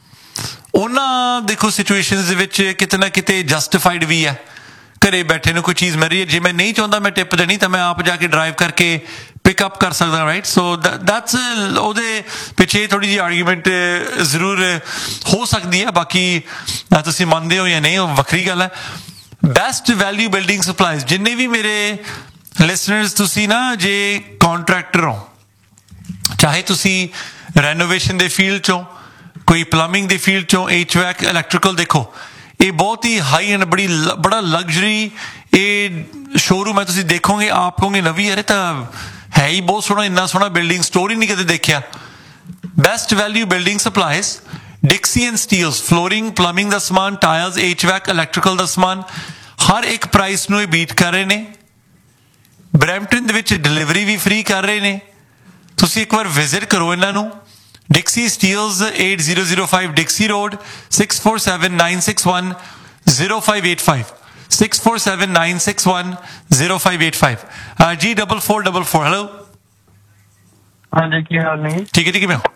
ਉਹਨਾਂ ਦੇਖੋ ਸਿਚੁਏਸ਼ਨਸ ਦੇ ਵਿੱਚ ਕਿਤੇ ਨਾ ਕਿਤੇ ਜਸਟੀਫਾਈਡ ਵੀ ਹੈ, ਘਰੇ ਬੈਠੇ ਨੂੰ ਕੋਈ ਚੀਜ਼ ਮਿਲ ਰਹੀ ਹੈ, ਜੇ ਮੈਂ ਨਹੀਂ ਚਾਹੁੰਦਾ ਮੈਂ ਟਿਪ ਦੇਣੀ ਤਾਂ ਮੈਂ ਆਪ ਜਾ ਕੇ ਡਰਾਈਵ ਕਰਕੇ ਪਿਕਅਪ ਕਰ ਸਕਦਾ, ਰਾਈਟ? ਸੋ ਦੈਟਸ ਉਹਦੇ ਪਿੱਛੇ ਥੋੜ੍ਹੀ ਜਿਹੀ ਆਰਗੂਮੈਂਟ ਜ਼ਰੂਰ ਹੋ ਸਕਦੀ ਹੈ, ਬਾਕੀ ਤੁਸੀਂ ਮੰਨਦੇ ਹੋ ਜਾਂ ਨਹੀਂ ਉਹ ਵੱਖਰੀ ਗੱਲ ਹੈ। ਬੈਸਟ ਵੈਲਿਊ ਬਿਲਡਿੰਗ ਸਪਲਾਈਜ਼, ਜਿੰਨੇ ਵੀ ਮੇਰੇ ਲਿਸਨਰਸ ਤੁਸੀਂ ਨਾ ਜੇ ਕੌਂਟਰੈਕਟਰ ਹੋ, ਚਾਹੇ ਤੁਸੀਂ ਰੈਨੋਵੇਸ਼ਨ ਦੇ ਫੀਲਡ 'ਚੋਂ, ਕੋਈ ਪਲੰਬਿੰਗ ਦੇ ਫੀਲਡ 'ਚੋਂ, ਐਚ ਵੈਕ, ਇਲੈਕਟ੍ਰੀਕਲ, ਦੇਖੋ ਇਹ ਬਹੁਤ ਹੀ ਹਾਈ ਐਂਡ ਬੜੀ ਬੜਾ ਲਗਜ਼ਰੀ ਇਹ ਸ਼ੋਰੂਮ ਹੈ। ਤੁਸੀਂ ਦੇਖੋਗੇ ਆਪ ਕਹੋਗੇ ਨਵੀਂ ਅਰੇ ਤਾਂ ਹੈ ਹੀ ਬਹੁਤ ਸੋਹਣਾ, ਇੰਨਾ ਸੋਹਣਾ ਬਿਲਡਿੰਗ ਸਟੋਰ ਹੀ ਨਹੀਂ ਕਦੇ ਦੇਖਿਆ। Best value building supplies, ਡਿਕਸੀ and Steeles, flooring, plumbing ਦਾ ਸਮਾਨ, ਟਾਇਲਸ, ਐਚ ਵੈਕ, ਇਲੈਕਟ੍ਰੀਕਲ ਦਾ ਸਮਾਨ, ਹਰ ਇੱਕ ਪ੍ਰਾਈਸ ਨੂੰ ਇਹ ਬੀਟ ਕਰ ਰਹੇ ਨੇ। ਬਰੈਂਪਟਨ ਦੇ ਵਿੱਚ ਡਿਲੀਵਰੀ ਵੀ ਫ੍ਰੀ ਕਰ ਰਹੇ ਨੇ, ਤੁਸੀਂ ਇੱਕ ਵਾਰ ਵਿਜ਼ਿਟ ਕਰੋ ਇਹਨਾਂ ਨੂੰ। Dixie Steels, eight zero zero five Dixie Road, six four seven nine six one zero five eight five, six four seven nine six one zero five eight five, uh, G double four double four. Hello. हाँ जी, की हाल नहीं? ठीक है ठीक है मैं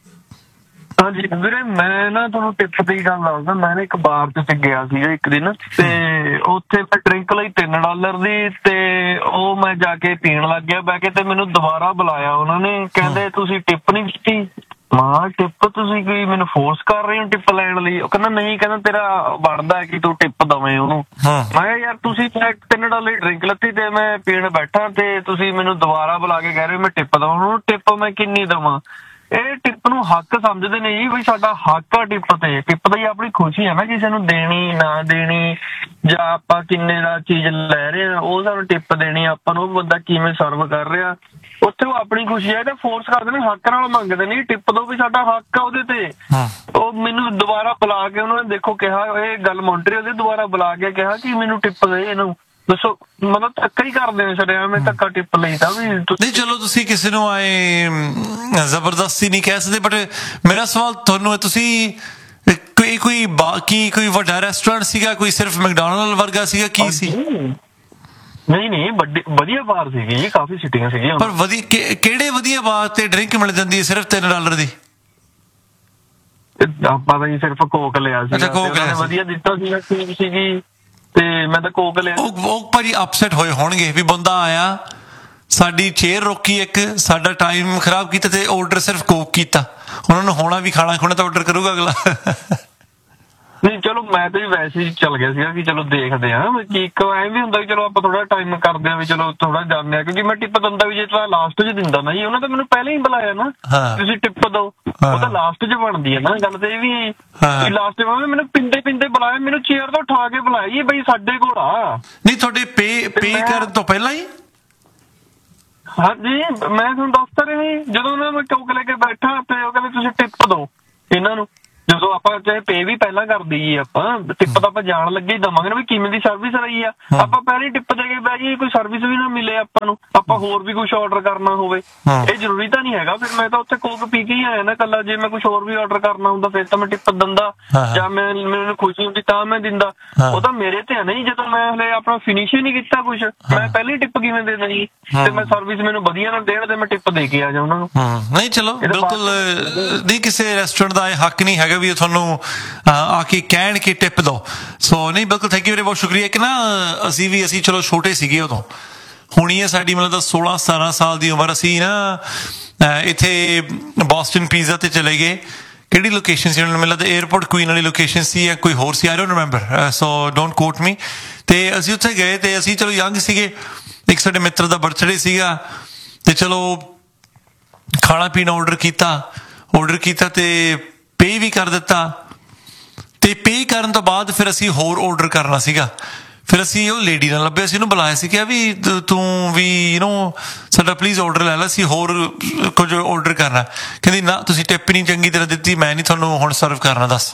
हाँ जी ਵੀਰੇ, ਮੈਂ ਨਾ ਤੁਹਾਨੂੰ ਟਿਪ ਦੀ ਗੱਲ ਦੱਸਦਾ। ਮੈਂ ਨਾ ਇੱਕ ਬਾਰ ਤੇ ਗਿਆ ਸੀਗਾ ਇੱਕ ਦਿਨ, ਤੇ ਉੱਥੇ ਮੈਂ ਡਰਿੰਕ ਲਈ ਤਿੰਨ ਡਾਲਰ ਦੀ, ਤੇ ਉਹ ਮੈਂ ਜਾ ਕੇ ਪੀਣ ਲੱਗ ਗਿਆ ਬਹਿ ਕੇ, ਤੇ ਮੈਨੂੰ ਦੁਬਾਰਾ ਬੁਲਾਇਆ ਉਹਨਾਂ ਨੇ, ਕਹਿੰਦੇ ਤੁਸੀਂ ਟਿਪ ਨਹੀਂ ਦਿੱਤੀ। ਮਾਂ ਟਿਪ ਤੁਸੀਂ ਕੋਈ ਮੈਨੂੰ ਫੋਰਸ ਕਰ ਰਹੇ ਹੋ ਟਿਪ ਲੈਣ ਲਈ? ਉਹ ਕਹਿੰਦਾ ਨਹੀਂ, ਕਹਿੰਦਾ ਤੇਰਾ ਬਣਦਾ ਕਿ ਤੂੰ ਟਿਪ ਦਵੇਂ ਉਹਨੂੰ। ਮੈਂ ਕਿਹਾ ਯਾਰ ਤੁਸੀਂ ਤਿੰਨ ਡਾਲਰ ਦੀ ਡਰਿੰਕ ਲੱਤੀ ਤੇ ਮੈਂ ਪੀਣ ਬੈਠਾ, ਤੇ ਤੁਸੀਂ ਮੈਨੂੰ ਦੁਬਾਰਾ ਬੁਲਾ ਕੇ ਕਹਿ ਰਹੇ ਹੋ ਮੈਂ ਟਿਪ ਦਵਾਂ। ਉਹਨੂੰ ਟਿਪ ਮੈਂ ਕਿੰਨੀ ਦਵਾਂ? ਇਹ ਟਿਪ ਨੂੰ ਹੱਕ ਸਮਝਦੇ ਨੇ ਜੀ, ਬਈ ਸਾਡਾ ਹੱਕ ਆ ਟਿਪ ਤੇ। ਟਿਪ ਤਾਂ ਹੀ ਆਪਣੀ ਖੁਸ਼ੀ ਹੈ ਨਾ, ਕਿਸੇ ਨੂੰ ਦੇਣੀ ਨਾ ਦੇਣੀ, ਜਾਂ ਆਪਾਂ ਕਿੰਨੇ ਦਾ ਚੀਜ਼ ਲੈ ਰਹੇ ਆ ਉਹ ਸਾਨੂੰ ਟਿਪ ਦੇਣੀ, ਆਪਾਂ ਨੂੰ ਉਹ ਬੰਦਾ ਕਿਵੇਂ ਸਰਵ ਕਰ ਰਿਹਾ ਉੱਥੇ ਉਹ ਆਪਣੀ ਖੁਸ਼ੀ ਹੈ। ਤੇ ਫੋਰਸ ਕਰਦੇ ਨੇ, ਹੱਕ ਨਾਲ ਮੰਗਦੇ ਨੇ ਟਿਪ ਦੋ, ਵੀ ਸਾਡਾ ਹੱਕ ਆ ਉਹਦੇ ਤੇ। ਉਹ ਮੈਨੂੰ ਦੁਬਾਰਾ ਬੁਲਾ ਕੇ ਉਹਨਾਂ ਨੇ ਦੇਖੋ ਕਿਹਾ, ਇਹ ਗੱਲ ਮੌਂਟਰੀਅਲ ਦੇ ਦੁਬਾਰਾ ਬੁਲਾ ਕੇ ਕਿਹਾ ਕਿ ਮੈਨੂੰ ਟਿਪ ਦੇ ਇਹਨੂੰ। ਦੱਸੋ, ਮਤਲਬ ਧੱਕਾ ਹੀ ਕਰਦੇ ਨੇ ਛੜਿਆ, ਮੈਂ ਧੱਕਾ ਟਿਪ ਲਈ ਤਾਂ ਵੀ ਨਹੀਂ। ਚਲੋ ਤੁਸੀਂ ਕਿਸੇ ਨੂੰ ਆਏ ਜ਼ਬਰਦਸਤੀ ਨਹੀਂ ਕਹਿ ਸਕਦੇ, ਬਟ ਮੇਰਾ ਸਵਾਲ ਤੁਹਾਨੂੰ ਹੈ, ਤੁਸੀਂ ਕੋਈ ਕੋਈ ਬਾਕੀ ਕੋਈ ਵੱਡਾ ਰੈਸਟੋਰੈਂਟ ਸੀਗਾ, ਕੋਈ ਸਿਰਫ ਮੈਕਡੋਨਲਡ ਵਰਗਾ ਸੀਗਾ, ਕੀ ਸੀ? ਨਹੀਂ ਨਹੀਂ, ਵੱਡੀ ਵਧੀਆ ਬਾਰ ਸੀਗੀ ਜੀ, ਕਾਫੀ ਸਿਟੀਆਂ ਸੀਗੀਆਂ। ਪਰ ਵਧੀਆ ਕਿਹੜੇ ਵਧੀਆ ਬਾਰ ਤੇ ਡਰਿੰਕ ਮਿਲ ਜਾਂਦੀ ਹੈ ਸਿਰਫ ਤਿੰਨ ਡਾਲਰ ਦੀ? ਆਪਾਂ ਤਾਂ ਜੀ ਸਿਰਫ ਕੋਕ ਲਿਆ ਸੀ, ਵਧੀਆ ਦਿੱਤਾ ਸੀਗਾ, ਠੀਕ ਸੀਗੀ, ਤੇ ਮੈਂ ਤਾਂ ਕੋਕ ਲਿਆ। ਉਹ ਭਾਜੀ ਅਪਸੈਟ ਹੋਏ ਹੋਣਗੇ ਵੀ ਬੰਦਾ ਆਇਆ, ਸਾਡੀ ਚੇਅਰ ਰੋਕੀ, ਇੱਕ ਸਾਡਾ ਟਾਈਮ ਖਰਾਬ ਕੀਤਾ ਤੇ ਆਰਡਰ ਸਿਰਫ ਕੋਕ ਕੀਤਾ। ਉਹਨਾਂ ਨੂੰ ਹੋਣਾ ਵੀ ਖਾਣਾ ਖੁਣਾ ਤਾਂ ਆਰਡਰ ਕਰੂਗਾ ਅਗਲਾ। ਨਹੀਂ ਚਲੋ ਮੈਂ ਤਾਂ ਵੈਸੇ ਹੀ ਚੱਲ ਗਿਆ ਸੀਗਾ ਕਿ ਚਲੋ ਦੇਖਦੇ ਆ, ਕਿ ਇੱਕ ਐਂ ਵੀ ਹੁੰਦਾ ਕਿ ਚਲੋ ਆਪਾਂ ਥੋੜਾ ਟਾਈਮ ਕਰਦੇ ਆ ਵੀ ਚਲੋ ਥੋੜਾ ਜਾਂਦੇ ਆ, ਕਿਉਂਕਿ ਮੈਂ ਟਿਪ ਦਿੰਦਾ ਵੀ ਜੇ ਤਾਂ ਲਾਸਟ 'ਚ ਦਿੰਦਾ ਨਾ ਜੀ, ਉਹਨਾਂ ਤਾਂ ਮੈਨੂੰ ਪਹਿਲਾਂ ਹੀ ਬੁਲਾਇਆ ਨਾ, ਤੁਸੀਂ ਟਿਪ ਦਿਓ, ਉਹ ਤਾਂ ਲਾਸਟ 'ਚ ਬਣਦੀ ਹੈ ਨਾ ਗੱਲ। ਤੇ ਇਹ ਵੀ ਲਾਸਟ 'ਚ ਮੈਨੂੰ ਪਿੰਦੇ ਪਿੰਦੇ ਬੁਲਾਇਆ, ਮੈਨੂੰ ਚੇਅਰ ਤੋਂ ਉਠਾ ਕੇ ਬੁਲਾਇਆ ਜੀ, ਬਈ ਸਾਡੇ ਕੋਲ ਆ। ਨਹੀਂ ਤੁਹਾਡੇ ਪੇ ਪੇ ਕਰਨ ਤੋਂ ਪਹਿਲਾਂ ਹੀ? ਹਾਂਜੀ, ਮੈਂ ਤੁਹਾਨੂੰ ਦੱਸਦਾ ਰਿਹਾ, ਜਦੋਂ ਉਹਨਾਂ ਮੈਂ ਚੌਕ ਲੈ ਕੇ ਬੈਠਾ ਤੇ ਉਹ ਕਹਿੰਦੇ ਤੁਸੀਂ ਟਿਪ ਦਿਓ ਇਹਨਾਂ ਨੂੰ। ਜਦੋਂ ਆਪਾਂ ਚਾਹੇ ਪੇ ਵੀ ਪਹਿਲਾਂ ਕਰ ਦਈਏ, ਆਪਾਂ ਟਿਪ ਤਾਂ ਆਪਾਂ ਜਾਣ ਲੱਗੇ ਹੀ ਦੇਵਾਂਗੇ ਨਾ ਵੀ ਕਿਵੇਂ ਦੀ ਸਰਵਿਸ ਰਹੀ ਆ। ਆਪਾਂ ਪਹਿਲਾਂ ਟਿਪ ਦੇ ਕੇ ਬਹਿ ਜਾਈਏ, ਕੋਈ ਸਰਵਿਸ ਵੀ ਨਾ ਮਿਲੇ ਆਪਾਂ ਨੂੰ, ਆਪਾਂ ਹੋਰ ਵੀ ਕੁਛ ਆਰਡਰ ਕਰਨਾ ਹੋਵੇ, ਇਹ ਜ਼ਰੂਰੀ ਤਾਂ ਨਹੀਂ ਹੈਗਾ। ਫਿਰ ਮੈਂ ਤਾਂ ਉੱਥੇ ਕੋਕ ਪੀ ਕੇ ਹੀ ਆਇਆ ਨਾ ਕੱਲਾ, ਜੇ ਮੈਂ ਕੁਛ ਹੋਰ ਵੀ ਆਰਡਰ ਕਰਨਾ ਹੁੰਦਾ ਫਿਰ ਤਾਂ ਮੈਂ ਟਿਪ ਦਿੰਦਾ, ਜਾਂ ਮੈਂ ਮੈਨੂੰ ਖੁਸ਼ੀ ਹੁੰਦੀ ਤਾਂ ਮੈਂ ਦਿੰਦਾ। ਉਹ ਤਾਂ ਮੇਰੇ ਤੇ ਨਹੀਂ, ਜਦੋਂ ਮੈਂ ਹਲੇ ਆਪਣਾ ਫਿਨਿਸ਼ ਹੀ ਨਹੀਂ ਕੀਤਾ ਕੁਛ, ਮੈਂ ਪਹਿਲਾਂ ਹੀ ਟਿਪ ਕਿਵੇਂ ਦੇ ਦੇਣੀ? ਤੇ ਮੈਂ ਸਰਵਿਸ ਮੈਨੂੰ ਵਧੀਆ ਨਾ ਦੇਣ ਤੇ ਮੈਂ ਟਿਪ ਦੇ ਕੇ ਆ ਜਾ ਉਹਨਾਂ ਨੂੰ। ਨਹੀਂ ਚਲੋ ਬਿਲਕੁਲ ਨਹੀਂ, ਕਿਸੇ ਰੈਸਟੋਰੈਂਟ ਦਾ ਇਹ ਹੱਕ ਨਹੀਂ ਹੈਗਾ ਵੀ ਤੁਹਾਨੂੰ ਆ ਕੇ ਕਹਿਣ ਕਿ ਟਿਪ ਦੋ। ਸੋ ਨਹੀਂ ਬਿਲਕੁਲ, ਥੈਂਕ ਯੂ ਵੀਰੇ, ਬਹੁਤ ਸ਼ੁਕਰੀਆ। ਕਿ ਨਾ ਅਸੀਂ ਵੀ ਅਸੀਂ ਚਲੋ ਛੋਟੇ ਸੀਗੇ ਉਦੋਂ, ਹੁਣੀ ਹੈ ਸਾਡੀ ਮਤਲਬ ਤਾਂ ਸੋਲਾਂ ਸਤਾਰਾਂ ਸਾਲ ਦੀ ਉਮਰ, ਅਸੀਂ ਨਾ ਇੱਥੇ ਬੋਸਟਨ ਪੀਜ਼ਾ ਤੇ ਚਲੇ ਗਏ। ਕਿਹੜੀ ਲੋਕੇਸ਼ਨ ਸੀ? ਮੈਨੂੰ ਲੱਗਦਾ ਏਅਰਪੋਰਟ ਕੁਈਨ ਵਾਲੀ ਲੋਕੇਸ਼ਨ ਸੀ ਜਾਂ ਕੋਈ ਹੋਰ ਸੀ, I don't remember, so don't ਕੋਟ ਮੀ। ਤੇ ਅਸੀਂ ਉੱਥੇ ਗਏ ਤੇ ਅਸੀਂ ਚਲੋ ਯੰਗ ਸੀਗੇ, ਇੱਕ ਸਾਡੇ ਮਿੱਤਰ ਦਾ ਬਰਥਡੇ ਸੀਗਾ, ਤੇ ਚਲੋ ਖਾਣਾ ਪੀਣਾ ਆਰਡਰ ਕੀਤਾ। ਆਰਡਰ ਕੀਤਾ ਤੇ ਪੇ ਵੀ ਕਰ ਦਿੱਤਾ ਤੇ ਪੇ ਕਰਨ ਤੋਂ ਬਾਅਦ ਫਿਰ ਅਸੀਂ ਹੋਰ ਆਰਡਰ ਕਰਨਾ ਸੀਗਾ। ਫਿਰ ਅਸੀਂ ਉਹ ਲੇਡੀ ਨਾਲ ਲੱਭੇ, ਅਸੀਂ ਉਹਨੂੰ ਬੁਲਾਇਆ ਸੀ, ਕਿਹਾ ਵੀ ਤੂੰ ਵੀ ਯੂ ਨੋ ਸਾਡਾ ਪਲੀਜ਼ ਆਰਡਰ ਲੈ ਲਾ, ਅਸੀਂ ਹੋਰ ਕੁਝ ਆਰਡਰ ਕਰਨਾ। ਕਹਿੰਦੀ ਨਾ ਤੁਸੀਂ ਟਿਪ ਨਹੀਂ ਚੰਗੀ ਤਰ੍ਹਾਂ ਦਿੱਤੀ, ਮੈਂ ਨਹੀਂ ਤੁਹਾਨੂੰ ਹੁਣ ਸਰਵ ਕਰਨਾ, ਦੱਸ।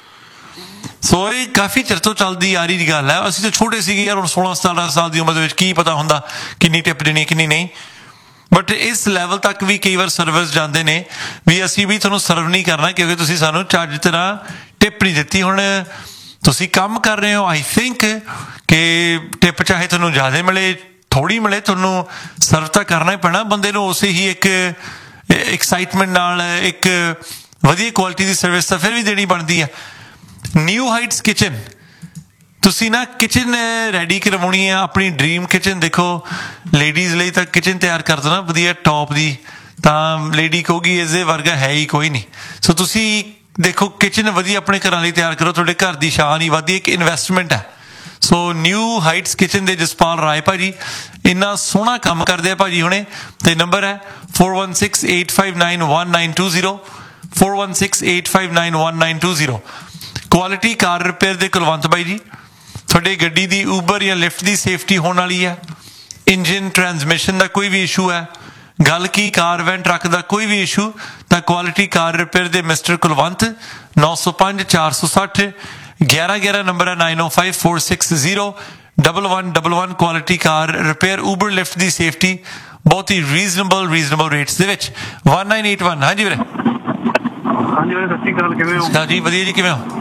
ਸੋ ਇਹ ਕਾਫੀ ਚਿਰ ਤੋਂ ਚੱਲਦੀ ਆ ਰਹੀ ਗੱਲ ਹੈ। ਅਸੀਂ ਤਾਂ ਛੋਟੇ ਸੀਗੇ ਯਾਰ, ਹੁਣ ਸੋਲਾਂ ਸਤਾਰਾਂ ਸਾਲ ਦੀ ਉਮਰ ਦੇ ਵਿੱਚ ਕੀ ਪਤਾ ਹੁੰਦਾ ਕਿੰਨੀ ਟਿਪ ਦੇਣੀ ਕਿੰਨੀ ਨਹੀਂ। ਬਟ ਇਸ ਲੈਵਲ ਤੱਕ ਵੀ ਕਈ ਵਾਰ ਸਰਵਿਸ ਜਾਂਦੇ ਨੇ ਵੀ ਅਸੀਂ ਵੀ ਤੁਹਾਨੂੰ ਸਰਵ ਨਹੀਂ ਕਰਨਾ ਕਿਉਂਕਿ ਤੁਸੀਂ ਸਾਨੂੰ ਚੱਜ ਤਰ੍ਹਾਂ ਟਿਪ ਨਹੀਂ ਦਿੱਤੀ। ਹੁਣ ਤੁਸੀਂ ਕੰਮ ਕਰ ਰਹੇ ਹੋ, ਆਈ ਥਿੰਕ ਕਿ ਟਿਪ ਚਾਹੇ ਤੁਹਾਨੂੰ ਜ਼ਿਆਦਾ ਮਿਲੇ ਥੋੜ੍ਹੀ ਮਿਲੇ, ਤੁਹਾਨੂੰ ਸਰਵ ਤਾਂ ਕਰਨਾ ਹੀ ਪੈਣਾ ਬੰਦੇ ਨੂੰ ਉਸੇ ਹੀ ਇੱਕ ਐਕਸਾਈਟਮੈਂਟ ਨਾਲ, ਇੱਕ ਵਧੀਆ ਕੁਆਲਿਟੀ ਦੀ ਸਰਵਿਸ ਤਾਂ ਫਿਰ ਵੀ ਦੇਣੀ ਬਣਦੀ ਆ। ਨਿਊ ਹਾਈਟਸ ਕਿਚਨ, ਤੁਸੀਂ ਨਾ ਕਿਚਨ ਰੈਡੀ ਕਰਵਾਉਣੀ ਆ, ਆਪਣੀ ਡਰੀਮ ਕਿਚਨ। ਦੇਖੋ ਲੇਡੀਜ਼ ਲਈ ਤਾਂ ਕਿਚਨ ਤਿਆਰ ਕਰ ਦੋ ਨਾ ਵਧੀਆ ਟੌਪ ਦੀ, ਤਾਂ ਲੇਡੀ ਕਹੂਗੀ ਇਸਦੇ ਵਰਗਾ ਹੈ ਹੀ ਕੋਈ ਨਹੀਂ। ਸੋ ਤੁਸੀਂ ਦੇਖੋ ਕਿਚਨ ਵਧੀਆ ਆਪਣੇ ਘਰਾਂ ਲਈ ਤਿਆਰ ਕਰੋ, ਤੁਹਾਡੇ ਘਰ ਦੀ ਸ਼ਾਨ ਹੀ ਵਧਦੀ, ਇੱਕ ਇਨਵੈਸਟਮੈਂਟ ਹੈ। ਸੋ ਨਿਊ ਹਾਈਟਸ ਕਿਚਨ ਦੇ ਜਸਪਾਲ ਰਾਏ ਭਾਜੀ ਇੰਨਾ ਸੋਹਣਾ ਕੰਮ ਕਰਦੇ ਆ ਭਾਜੀ ਹੁਣੇ, ਤੇ ਨੰਬਰ ਹੈ four one six eight five nine one nine two zero four one six eight five nine one nine two zero। Quality ਕਾਰ ਰਿਪੇਅਰ ਦੇ ਕੁਲਵੰਤ ਬਾਈ ਜੀ, ਤੁਹਾਡੀ ਗੱਡੀ ਦੀ ਊਬਰ ਜਾਂ ਲਿਫਟ ਦੀ ਸੇਫਟੀ ਹੋਣ ਵਾਲੀ ਹੈ, ਇੰਜਨ ਟਰਾਂਸਮਿਸ਼ਨ ਦਾ ਕੋਈ ਵੀ ਇਸ਼ੂ ਹੈ, ਗੱਲ ਕੀ ਕਾਰ ਵੈਨ ਟਰੱਕ ਦਾ ਕੋਈ ਵੀ ਇਸ਼ੂ, ਤਾਂ ਕੁਆਲਿਟੀ ਕਾਰ ਰਿਪੇਅਰ ਦੇ ਮਿਸਟਰ ਕੁਲਵੰਤ ਨੌ ਸੌ ਪੰਜ ਚਾਰ ਸੌ ਸੱਠ ਗਿਆਰਾਂ ਗਿਆਰਾਂ ਨੰਬਰ ਹੈ nine oh five four six zero one one one one। Quality ਕਾਰ ਰਿਪੇਅਰ ਊਬਰ ਲਿਫਟ ਦੀ ਸੇਫਟੀ ਬਹੁਤ ਹੀ ਰੀਜ਼ਨੇਬਲ ਰੀਜ਼ਨੇਬਲ ਰੇਟਸ ਦੇ ਵਿੱਚ one nine eight one। ਹਾਂਜੀ ਵੀਰੇ। ਹਾਂਜੀ ਵੀਰੇ, ਸਤਿ ਸ਼੍ਰੀ ਅਕਾਲ, ਕਿਵੇਂ ਹੋ? ਹਾਂ ਜੀ ਵਧੀਆ ਜੀ, ਕਿਵੇਂ ਹੋ?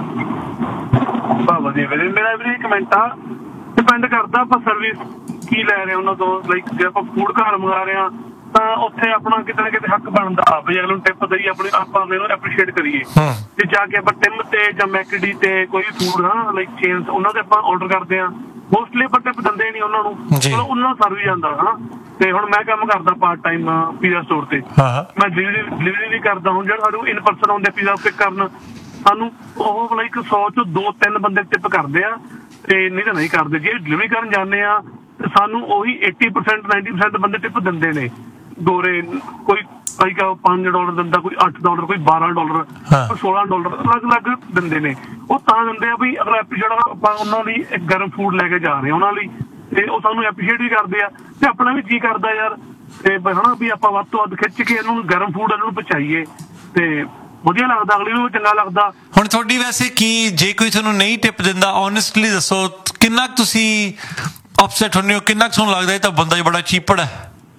ਬਾ ਵਧੀਆ ਵੀਰੇ। ਮੇਰਾ ਵੀਰੇ ਕਮੈਂਟ ਆ, ਡਿਪੈਂਡ ਕਰਦਾ ਆਪਾਂ ਸਰਵਿਸ ਕੀ ਲੈ ਰਹੇ ਉਹਨਾਂ ਤੋਂ। ਲਾਈਕ ਜੇ ਆਪਾਂ ਫੂਡ ਘਰ ਮੰਗਾ ਰਹੇ ਹਾਂ ਤਾਂ ਉੱਥੇ ਆਪਣਾ ਕਿਤੇ ਨਾ ਕਿਤੇ ਹੱਕ ਬਣਦਾ ਵੀ ਅਗਲੇ ਨੂੰ ਟਿਪ ਦਈਏ, ਆਪਣੀ ਆਪਾਂ ਇਹਨੂੰ ਐਪਰੀਸ਼ੀਏਟ ਕਰੀਏ। ਤੇ ਜਾ ਕੇ ਆਪਾਂ ਟਿਮ ਤੇ ਜਾਂ ਮੈਕਡੀ ਤੇ ਕੋਈ ਫੂਡ ਹਾਂ ਲਾਈਕ ਚੇਨਸ ਉਹਨਾਂ ਦੇ ਆਪਾਂ ਆਰਡਰ ਕਰਦੇ ਹਾਂ, ਮੋਸਟਲੀ ਆਪਾਂ ਟਿਪ ਦਿੰਦੇ ਨਹੀਂ ਉਹਨਾਂ ਨੂੰ, ਚਲੋ ਉਹਨਾਂ ਨਾਲ ਸਰਵ ਜਾਂਦਾ ਹਨਾ। ਤੇ ਹੁਣ ਮੈਂ ਕੰਮ ਕਰਦਾ ਪਾਰਟ ਟਾਈਮ ਪੀਜ਼ਾ ਸਟੋਰ ਤੇ, ਮੈਂ ਡਿਲੀਵਰੀ ਡਿਲੀਵਰੀ ਵੀ ਕਰਦਾ। ਹੁਣ ਜਿਹੜਾ ਸਾਨੂੰ ਇਨ ਪਰਸਨ ਆਉਂਦੇ ਪੀਜ਼ਾ ਪਿਕ ਕਰਨ, ਸਾਨੂੰ ਉਹ ਲਾਈਕ ਸੌ ਚੋਂ ਦੋ ਤਿੰਨ ਬੰਦੇ ਟਿਪ ਕਰਦੇ ਆ ਤੇ ਨਹੀਂ ਤਾਂ ਨਹੀਂ ਕਰਦੇ। ਜੇ ਡਿਲੀਵਰੀ ਕਰਨ ਜਾਂਦੇ ਆ ਤੇ ਸਾਨੂੰ ਉਹੀ eighty percent ninety percent ਬੰਦੇ ਟਿਪ ਦਿੰਦੇ ਨੇ। ਗੋਰੇ ਕੋਈ ਲਾਈਕ ਪੰਜ ਡਾਲਰ ਦਿੰਦਾ, ਕੋਈ ਅੱਠ ਡਾਲਰ, ਕੋਈ ਬਾਰਾਂ ਡਾਲਰ, ਕੋਈ ਸੋਲਾਂ ਡਾਲਰ, ਅਲੱਗ ਅਲੱਗ ਦਿੰਦੇ ਨੇ। ਉਹ ਤਾਂ ਦਿੰਦੇ ਆ ਵੀ ਅਗਲਾ ਜਿਹੜਾ ਆਪਾਂ ਉਹਨਾਂ ਲਈ ਇੱਕ ਗਰਮ ਫੂਡ ਲੈ ਕੇ ਜਾ ਰਹੇ ਉਹਨਾਂ ਲਈ, ਤੇ ਉਹ ਸਾਨੂੰ ਐਪਰੀਸ਼ੀਏਟ ਵੀ ਕਰਦੇ ਆ ਤੇ ਆਪਣਾ ਵੀ ਜੀ ਕਰਦਾ ਯਾਰ ਤੇ ਹਨਾ ਵੀ ਆਪਾਂ ਵੱਧ ਤੋਂ ਵੱਧ ਖਿੱਚ ਕੇ ਇਹਨਾਂ ਨੂੰ ਗਰਮ ਫੂਡ ਇਹਨਾਂ ਨੂੰ ਪਹੁੰਚਾਈਏ ਤੇ ਵਧੀਆ ਲੱਗਦਾ, ਅਗਲੇ ਨੂੰ ਚੰਗਾ ਲੱਗਦਾ। ਹੁਣ ਤੁਹਾਡੀ ਵੈਸੇ ਕੀ, ਜੇ ਕੋਈ ਤੁਹਾਨੂੰ ਨਹੀਂ ਟਿਪ ਦਿੰਦਾ ਓਨੈਸਟਲੀ ਦੱਸੋ ਕਿੰਨਾ ਕੁ ਤੁਸੀਂ ਅਪਸੈਟ ਹੁੰਦੇ ਹੋ, ਕਿੰਨਾ ਕੁ ਤੁਹਾਨੂੰ ਲੱਗਦਾ ਇਹ ਤਾਂ ਬੰਦਾ ਹੀ ਬੜਾ ਚੀਪੜ ਹੈ?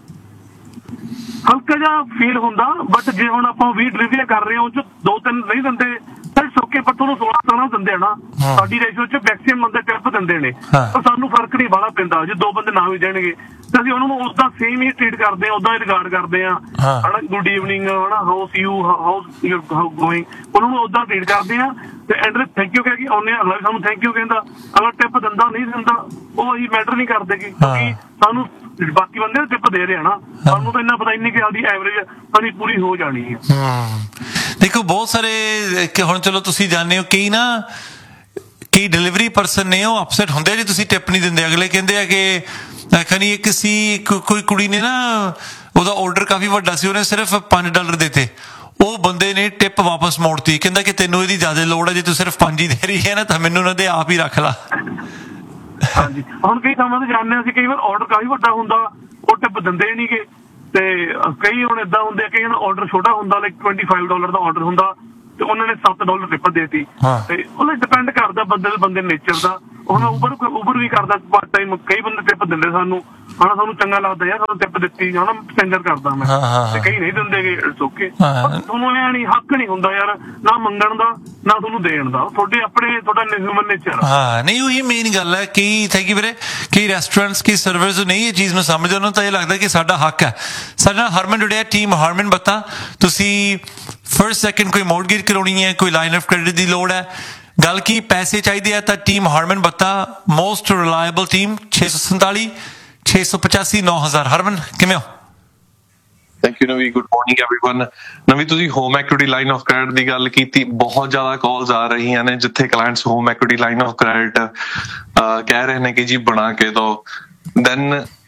ਹਲਕਾ ਜਿਹਾ ਫੀਲ ਹੁੰਦਾ, ਬਟ ਜੇ ਹੁਣ ਆਪਾਂ ਵੀਹ ਡਿਲੀਵਰੀਆਂ ਕਰ ਰਹੇ ਹਾਂ ਉਹ ਚ ਦੋ ਤਿੰਨ ਨਹੀਂ ਦਿੰਦੇ ਤਾਂ ਸੋਕੇ, ਪਰ ਤੁਹਾਨੂੰ ਸੋਲਾਂ ਸਤਾਰਾਂ ਦਿੰਦੇ ਆ ਨਾ। ਸਾਡੀ ਰੇਸ਼ੋ ਚ ਮੈਕਸੀਮਮ ਬੰਦੇ ਟਿਪ ਦਿੰਦੇ ਨੇ, ਪਰ ਸਾਨੂੰ ਫਰਕ ਨਹੀਂ ਬਾਹਲਾ ਪੈਂਦਾ। ਜੇ ਦੋ ਬੰਦੇ ਨਾ ਵੀ ਦੇਣਗੇ ਤੇ ਅਸੀਂ ਉਹਨਾਂ ਨੂੰ ਉਸਦਾ ਸੇਮ ਹੀ ਟ੍ਰੀਟ ਕਰਦੇ ਹਾਂ, ਉਦਾਂ ਹੀ ਰਿਗਾਰਡ ਕਰਦੇ ਹਾਂ ਹਨਾ। ਗੁੱਡ ਈਵਨਿੰਗ ਹਨਾ, house you house you going, ਉਹਨਾਂ ਨੂੰ ਉਦਾਂ ਟ੍ਰੀਟ ਕਰਦੇ ਹਾਂ ਤੇ ਐਂਡ ਥੈਂਕ ਯੂ ਕਹਿ ਕੇ ਆਉਂਦੇ ਹਾਂ। ਅਗਲਾ ਵੀ ਸਾਨੂੰ ਥੈਂਕ ਯੂ ਕਹਿੰਦਾ, ਅਗਲਾ ਟਿਪ ਦਿੰਦਾ ਨਹੀਂ ਦਿੰਦਾ ਉਹ ਅਸੀਂ ਮੈਟਰ ਨਹੀਂ ਕਰਦੇ ਕਿਉਂਕਿ ਸਾਨੂੰ ਬਾਕੀ ਬੰਦੇ ਟਿਪ ਦੇ ਰਹੇ ਨਾ, ਸਾਨੂੰ ਤਾਂ ਇੰਨਾ ਪਤਾ ਇੰਨੀ ਕਿ ਸਾਡੀ ਐਵਰੇਜ ਸਾਡੀ ਪੂਰੀ ਹੋ ਜਾਣੀ ਹੈ। ਦੇਖੋ ਬਹੁਤ ਸਾਰੇ ਹੁਣ ਚਲੋ ਤੁਸੀਂ ਜਾਣਦੇ ਹੋ ਕਈ ਨਾ ਕਈ ਡਿਲੀਵਰੀ ਪਰਸਨ ਨੇ ਉਹ ਅਪਸੈਟ ਹੁੰਦੇ ਆ ਜੇ ਤੁਸੀਂ ਟਿਪ ਨਹੀਂ ਦਿੰਦੇ। ਅਗਲੇ ਕਹਿੰਦੇ ਆ ਕਿ ਖਨੀ ਇੱਕ ਸੀ ਕੋਈ ਕੁੜੀ ਨੇ ਨਾ ਉਹਦਾ ਆਰਡਰ ਕਾਫੀ ਵੱਡਾ ਸੀ, ਉਹਨੇ ਸਿਰਫ ਪੰਜ ਡਾਲਰ ਦਿੱਤੇ, ਉਹ ਬੰਦੇ ਨੇ ਟਿਪ ਵਾਪਸ ਮੋੜਤੀ, ਕਹਿੰਦਾ ਕਿ ਤੈਨੂੰ ਇਹਦੀ ਜ਼ਿਆਦਾ ਲੋੜ ਹੈ, ਜੇ ਤੂੰ ਸਿਰਫ ਪੰਜ ਹੀ ਦੇ ਰਹੀ ਹੈ ਨਾ ਤਾਂ ਮੈਨੂੰ ਉਹਨਾਂ ਦੇ ਆਪ ਹੀ ਰੱਖ ਲਾ। ਹਾਂਜੀ, ਹੁਣ ਕਈ ਥਾਵਾਂ ਤੇ ਜਾਂਦੇ ਅਸੀਂ, ਕਈ ਵਾਰ ਆਰਡਰ ਕਾਫੀ ਵੱਡਾ ਹੁੰਦਾ ਉਹ ਟਿਪ ਦਿੰਦੇ ਨਹੀਂ ਗੇ, ਤੇ ਕਈ ਹੁਣ ਏਦਾਂ ਹੁੰਦੇ ਕਈ ਆਰਡਰ ਛੋਟਾ ਹੁੰਦਾ ਲਾਈਕ ਟਵੈਂਟੀ ਫਾਈਵ ਡਾਲਰ ਦਾ ਆਰਡਰ ਹੁੰਦਾ ਤੇ ਉਹਨਾਂ ਨੇ ਸੱਤ ਡਾਲਰ ਟਿਪ ਦੇਤੀ। ਤੇ ਉਹਨੇ ਡਿਪੈਂਡ ਕਰਦਾ ਬੰਦੇ ਦੇ ਬੰਦੇ ਨੇਚਰ ਦਾ। ਹੁਣ ਉਬਰ ਉਬਰ ਵੀ ਕਰਦਾ ਪਾਰਟ ਟਾਈਮ, ਕਈ ਬੰਦੇ ਟਿਪ ਦਿੰਦੇ ਸਾਨੂੰ ਹਨਾ, ਸਾਨੂੰ ਚੰਗਾ ਲੱਗਦਾ ਯਾਰ ਸਾਨੂੰ ਟਿਪ ਦਿੱਤੀ ਹਨਾ, ਸਟੈਂਡਰ ਕਰਦਾ ਮੈਂ, ਤੇ ਕਈ ਨਹੀਂ ਦਿੰਦੇ ਗੇ, ਇਟਸ ਓਕੇ। ਤੁਹਾਨੂੰ ਇਹ ਨਹੀਂ ਹੱਕ ਨਹੀਂ ਹੁੰਦਾ ਯਾਰ ਨਾ ਮੰਗਣ ਦਾ ਨਾ ਤੁਹਾਨੂੰ ਦੇਣ ਦਾ, ਤੁਹਾਡੇ ਆਪਣੇ ਤੁਹਾਡਾ ਹਿਊਮਨ ਨੇਚਰ। ਹਾਂ ਨਹੀਂ ਉਹੀ ਮੇਨ ਗੱਲ ਹੈ। ਕਈ ਥੈਂਕ ਯੂ ਵੀਰੇ, ਕਈ ਰੈਸਟੋਰੈਂਟਸ ਕੀ ਸਰਵਿਸ ਨਹੀਂ ਇਹ ਚੀਜ਼ ਨੂੰ ਸਮਝਦੇ, ਉਹਨੂੰ ਤਾਂ ਇਹ ਲੱਗਦਾ ਕਿ ਸਾਡਾ ਹੱਕ ਹੈ। ਸਾਡੇ ਨਾਲ ਹਰਮਨ ਜੁੜਿਆ, ਟੀਮ ਹਰਮਨ ਬੱਤਾ। ਤੁਸੀਂ ਫਰਸਟ ਸੈਕਿੰਡ ਕੋਈ ਮੋਰਟਗੇਜ ਕਰਾਉਣੀ ਹੈ, ਕੋਈ ਲਾਈਨ ਆਫ ਕ੍ਰੈਡਿਟ ਦੀ ਲੋੜ ਹੈ, ਗੱਲ ਕੀ ਪੈਸੇ ਚਾਹੀਦੇ ਆ, ਤਾਂ ਟੀਮ ਹਰਮਨ ਬੱਤਾ ਮੋਸਟ ਰਿਲਾਇਬਲ ਟੀਮ ਛੇ ਸੌ ਸੰਤਾਲੀ ਛੇ ਸੌ ਪਚਾਸੀ ਨੌ ਹਜ਼ਾਰ। ਹਰਮਨ ਕਿਵੇਂ ਹੋ? ਥੈਂਕ ਯੂ ਨਵੀ, ਗੁੱਡ ਮਾਰਨਿੰਗ ਐਵਰੀਵਨ। ਨਵੀ ਤੁਸੀਂ home equity line of credit ਦੀ ਗੱਲ ਕੀਤੀ, ਬਹੁਤ ਜ਼ਿਆਦਾ ਕਾਲਸ ਆ ਰਹੀਆਂ ਨੇ ਜਿੱਥੇ clients home equity line of credit ਕਹਿ ਰਹੇ ਨੇ ਕਿ ਜੀ ਬਣਾ ਕੇ ਦਿਓ। ਦੈਨ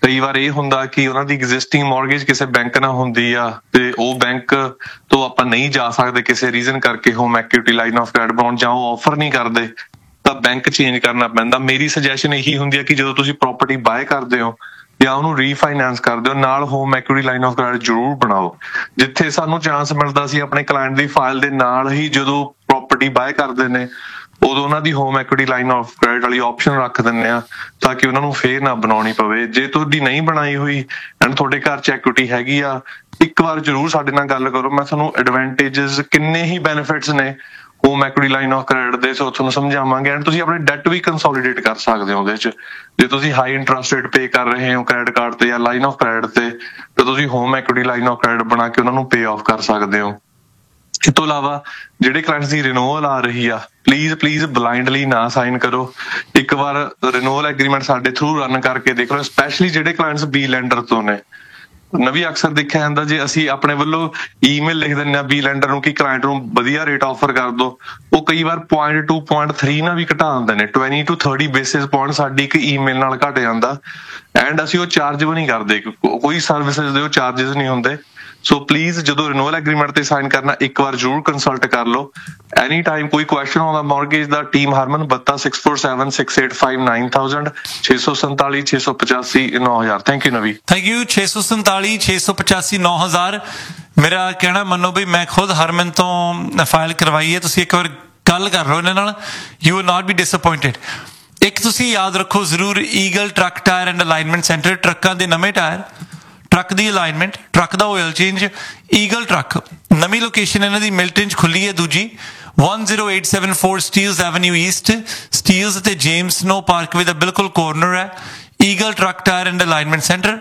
ਕਈ ਵਾਰ ਇਹ ਹੁੰਦਾ ਕਿ ਉਹਨਾਂ ਦੀ ਐਗਜ਼ਿਸਟਿੰਗ ਮੌਰਗੇਜ ਕਿਸੇ ਬੈਂਕ ਨਾਲ ਹੁੰਦੀ ਆ ਤੇ ਉਹ ਬੈਂਕ ਤੋਂ ਆਪਾਂ ਨਹੀਂ ਜਾ ਸਕਦੇ ਕਿਸੇ ਰੀਜ਼ਨ ਕਰਕੇ, ਹੋਮ ਐਕਿਊਟੀ ਲਾਈਨ ਆਫ ਕ੍ਰੈਡਿਟ ਬਣਾਉਣ ਜਾਂ ਉਹ ਆਫਰ ਨਹੀਂ ਕਰਦੇ, ਤਾਂ ਬੈਂਕ ਚੇਂਜ ਕਰਨਾ ਪੈਂਦਾ। ਮੇਰੀ ਸੁਜੈਸ਼ਨ ਇਹੀ ਹੁੰਦੀ ਹੈ ਕਿ ਜਦੋਂ ਤੁਸੀਂ ਪ੍ਰਾਪਰਟੀ ਬਾਏ ਕਰਦੇ ਹੋ ਜਾਂ ਉਹਨੂੰ ਰੀਫਾਈਨੈਂਸ ਕਰਦੇ ਹੋ, ਨਾਲ ਹੋਮ ਐਕਿਊਟੀ ਲਾਈਨ ਆਫ ਕ੍ਰੈਡਿਟ ਜ਼ਰੂਰ ਬਣਾਓ। ਜਿੱਥੇ ਸਾਨੂੰ ਚਾਂਸ ਮਿਲਦਾ ਸੀ ਆਪਣੇ ਕਲਾਇੰਟ ਦੀ ਫਾਈਲ ਦੇ ਨਾਲ ਹੀ ਜਦੋਂ ਪ੍ਰਾਪਰਟੀ ਬਾਏ ਕਰਦੇ ਨੇ ਉਦੋਂ ਉਹਨਾਂ ਦੀ ਹੋਮ ਐਕਿਊਟੀ ਲਾਈਨ ਆਫ ਕ੍ਰੈਡਿਟ ਵਾਲੀ ਆਪਸ਼ਨ ਰੱਖ ਦਿੰਦੇ ਆ ਤਾਂ ਕਿ ਉਹਨਾਂ ਨੂੰ ਫੇਰ ਨਾ ਬਣਾਉਣੀ ਪਵੇ। ਜੇ ਤੁਹਾਡੀ ਨਹੀਂ ਬਣਾਈ ਹੋਈ ਐਂਡ ਤੁਹਾਡੇ ਘਰ 'ਚ ਐਕਿਊਟੀ ਹੈਗੀ ਆ, ਇੱਕ ਵਾਰ ਜ਼ਰੂਰ ਸਾਡੇ ਨਾਲ ਗੱਲ ਕਰੋ। ਮੈਂ ਤੁਹਾਨੂੰ ਐਡਵਾਂਟੇਜਸ ਕਿੰਨੇ ਹੀ ਬੈਨੀਫਿਟਸ ਨੇ ਹੋਮ ਐਕਿਊਟੀ ਲਾਈਨ ਆਫ ਕ੍ਰੈਡਿਟ ਦੇ, ਸੋ ਤੁਹਾਨੂੰ ਸਮਝਾਵਾਂਗੇ। ਐਂਡ ਤੁਸੀਂ ਆਪਣੇ ਡੈਟ ਵੀ ਕੰਸੋਲੀਡੇਟ ਕਰ ਸਕਦੇ ਹੋ ਉਹਦੇ 'ਚ। ਜੇ ਤੁਸੀਂ ਹਾਈ ਇੰਟਰਸਟ ਰੇਟ ਪੇ ਕਰ ਰਹੇ ਹੋ ਕ੍ਰੈਡਿਟ ਕਾਰਡ ਤੇ ਜਾਂ ਲਾਈਨ ਆਫ ਕ੍ਰੈਡਿਟ ਤੇ, ਤਾਂ ਤੁਸੀਂ ਹੋਮ ਐਕਿਊਟੀ ਲਾਈਨ ਆਫ ਕ੍ਰੈਡਿਟ ਬਣਾ ਕੇ ਉਹਨਾਂ ਨੂੰ ਪੇ ਆਫ ਕਰ ਸਕਦੇ ਹੋ। ਇਸ ਤੋਂ ਇਲਾਵਾ ਜਿਹੜੇ ਕਲਾਇੰਟਸ ਦੀ ਰਿਨਿਊਅਲ ਆ ਰਹੀ ਆ, ਪਲੀਜ਼ ਪਲੀਜ਼ ਬਲਾਈਂਡਲੀ ਨਾ ਸਾਈਨ ਕਰੋ। ਇੱਕ ਵਾਰ ਰਿਨਿਊਅਲ ਐਗਰੀਮੈਂਟ ਸਾਡੇ ਥਰੂ ਰਨ ਕਰਕੇ ਦੇਖ ਲਓ, ਸਪੈਸ਼ਲੀ ਜਿਹੜੇ ਕਲਾਇੰਟਸ ਬੀ ਲੈਂਡਰ ਤੋਂ ਨੇ। ਨਵੀਂ ਅਕਸਰ ਦੇਖਿਆ ਜਾਂਦਾ ਜੇ ਅਸੀਂ ਆਪਣੇ ਵੱਲੋਂ ਈਮੇਲ ਲਿਖ ਦਿੰਦੇ ਆ ਬੀ ਲੈਂਡਰ ਨੂੰ ਕਿ ਕਲਾਇੰਟ ਨੂੰ ਵਧੀਆ ਰੇਟ ਆਫਰ ਕਰ ਦੋ, ਉਹ ਕਈ ਵਾਰ ਪੁਆਇੰਟ ਟੂ ਪੁਆਇੰਟ ਥ੍ਰੀ ਨਾਲ ਵੀ ਘਟਾ ਦਿੰਦੇ ਨੇ। Twenty two thirty basis point ਸਾਡੀ ਇੱਕ ਈਮੇਲ ਨਾਲ ਘਟ ਜਾਂਦਾ ਐਂਡ ਅਸੀਂ ਉਹ ਚਾਰਜ ਵੀ ਨਹੀਂ ਕਰਦੇ, ਕੋਈ ਸਰਵਿਸਿਜ਼ ਦੇ ਉਹ ਚਾਰजेस ਨਹੀਂ ਹੁੰਦੇ। ਸੋ ਪਲੀਜ਼ ਜਦੋਂ ਰਿਨਿਊਅਲ ਐਗਰੀਮੈਂਟ ਤੇ ਸਾਈਨ ਕਰਨਾ ਇੱਕ ਵਾਰ ਜ਼ਰੂਰ ਕੰਸਲਟ ਕਰ ਲਓ। ਐਨੀ ਟਾਈਮ ਕੋਈ ਕੁਐਸਚਨ ਆਉਂਦਾ ਮੌਰਗੇਜ ਦਾ, ਟੀਮ ਹਰਮਨ ਬੱਤਾ six four seven six eight five nine thousand ਛੇ ਸੌ ਸੰਤਾਲੀ ਛੇ ਸੌ ਪਚਾਸੀ ਨੌ ਹਜ਼ਾਰ। ਥੈਂਕ ਯੂ ਨਵੀ। Thank you. ਛੇ ਸੌ ਸੰਤਾਲੀ ਛੇ ਸੌ ਪਚਾਸੀ ਨੌ ਹਜ਼ਾਰ। ਮੇਰਾ ਕਹਿਣਾ ਮੰਨੋ ਵੀ ਮੈਂ ਖੁਦ ਹਰਮਨ ਤੋਂ ਫਾਈਲ ਕਰਵਾਈ ਹੈ, ਤੁਸੀਂ ਇੱਕ ਵਾਰ ਗੱਲ ਕਰ ਲਓ ਇਹਨਾਂ ਨਾਲ, ਯੂ ਵਿਲ ਨਾਟ ਬੀ ਡਿਸਅਪੋਇੰਟਡ। ਇੱਕ ਤੁਸੀਂ ਯਾਦ ਰੱਖੋ ਜ਼ਰੂਰ, eagle truck tyre and alignment centre, ਟਰੱਕਾਂ ਦੇ ਨਵੇਂ ਟਾਇਰ, ਟਰੱਕ ਦੀ ਅਲਾਈਨਮੈਂਟ, ਟਰੱਕ ਦਾ ਆਇਲ ਚੇਂਜ, ਈਗਲ ਟਰੱਕ। ਨਵੀਂ ਲੋਕੇਸ਼ਨ ਇਹਨਾਂ ਦੀ ਮਿਲਟਨ 'ਚ ਖੁੱਲੀ ਹੈ ਦੂਜੀ, one zero eight seven four Steeles avenue East, Steeles ਤੇ ਜੇਮਸ ਨੋ ਪਾਰਕਵੇ ਦਾ ਬਿਲਕੁਲ ਕੋਰਨਰ ਹੈ। Eagle truck tyre and alignment centre.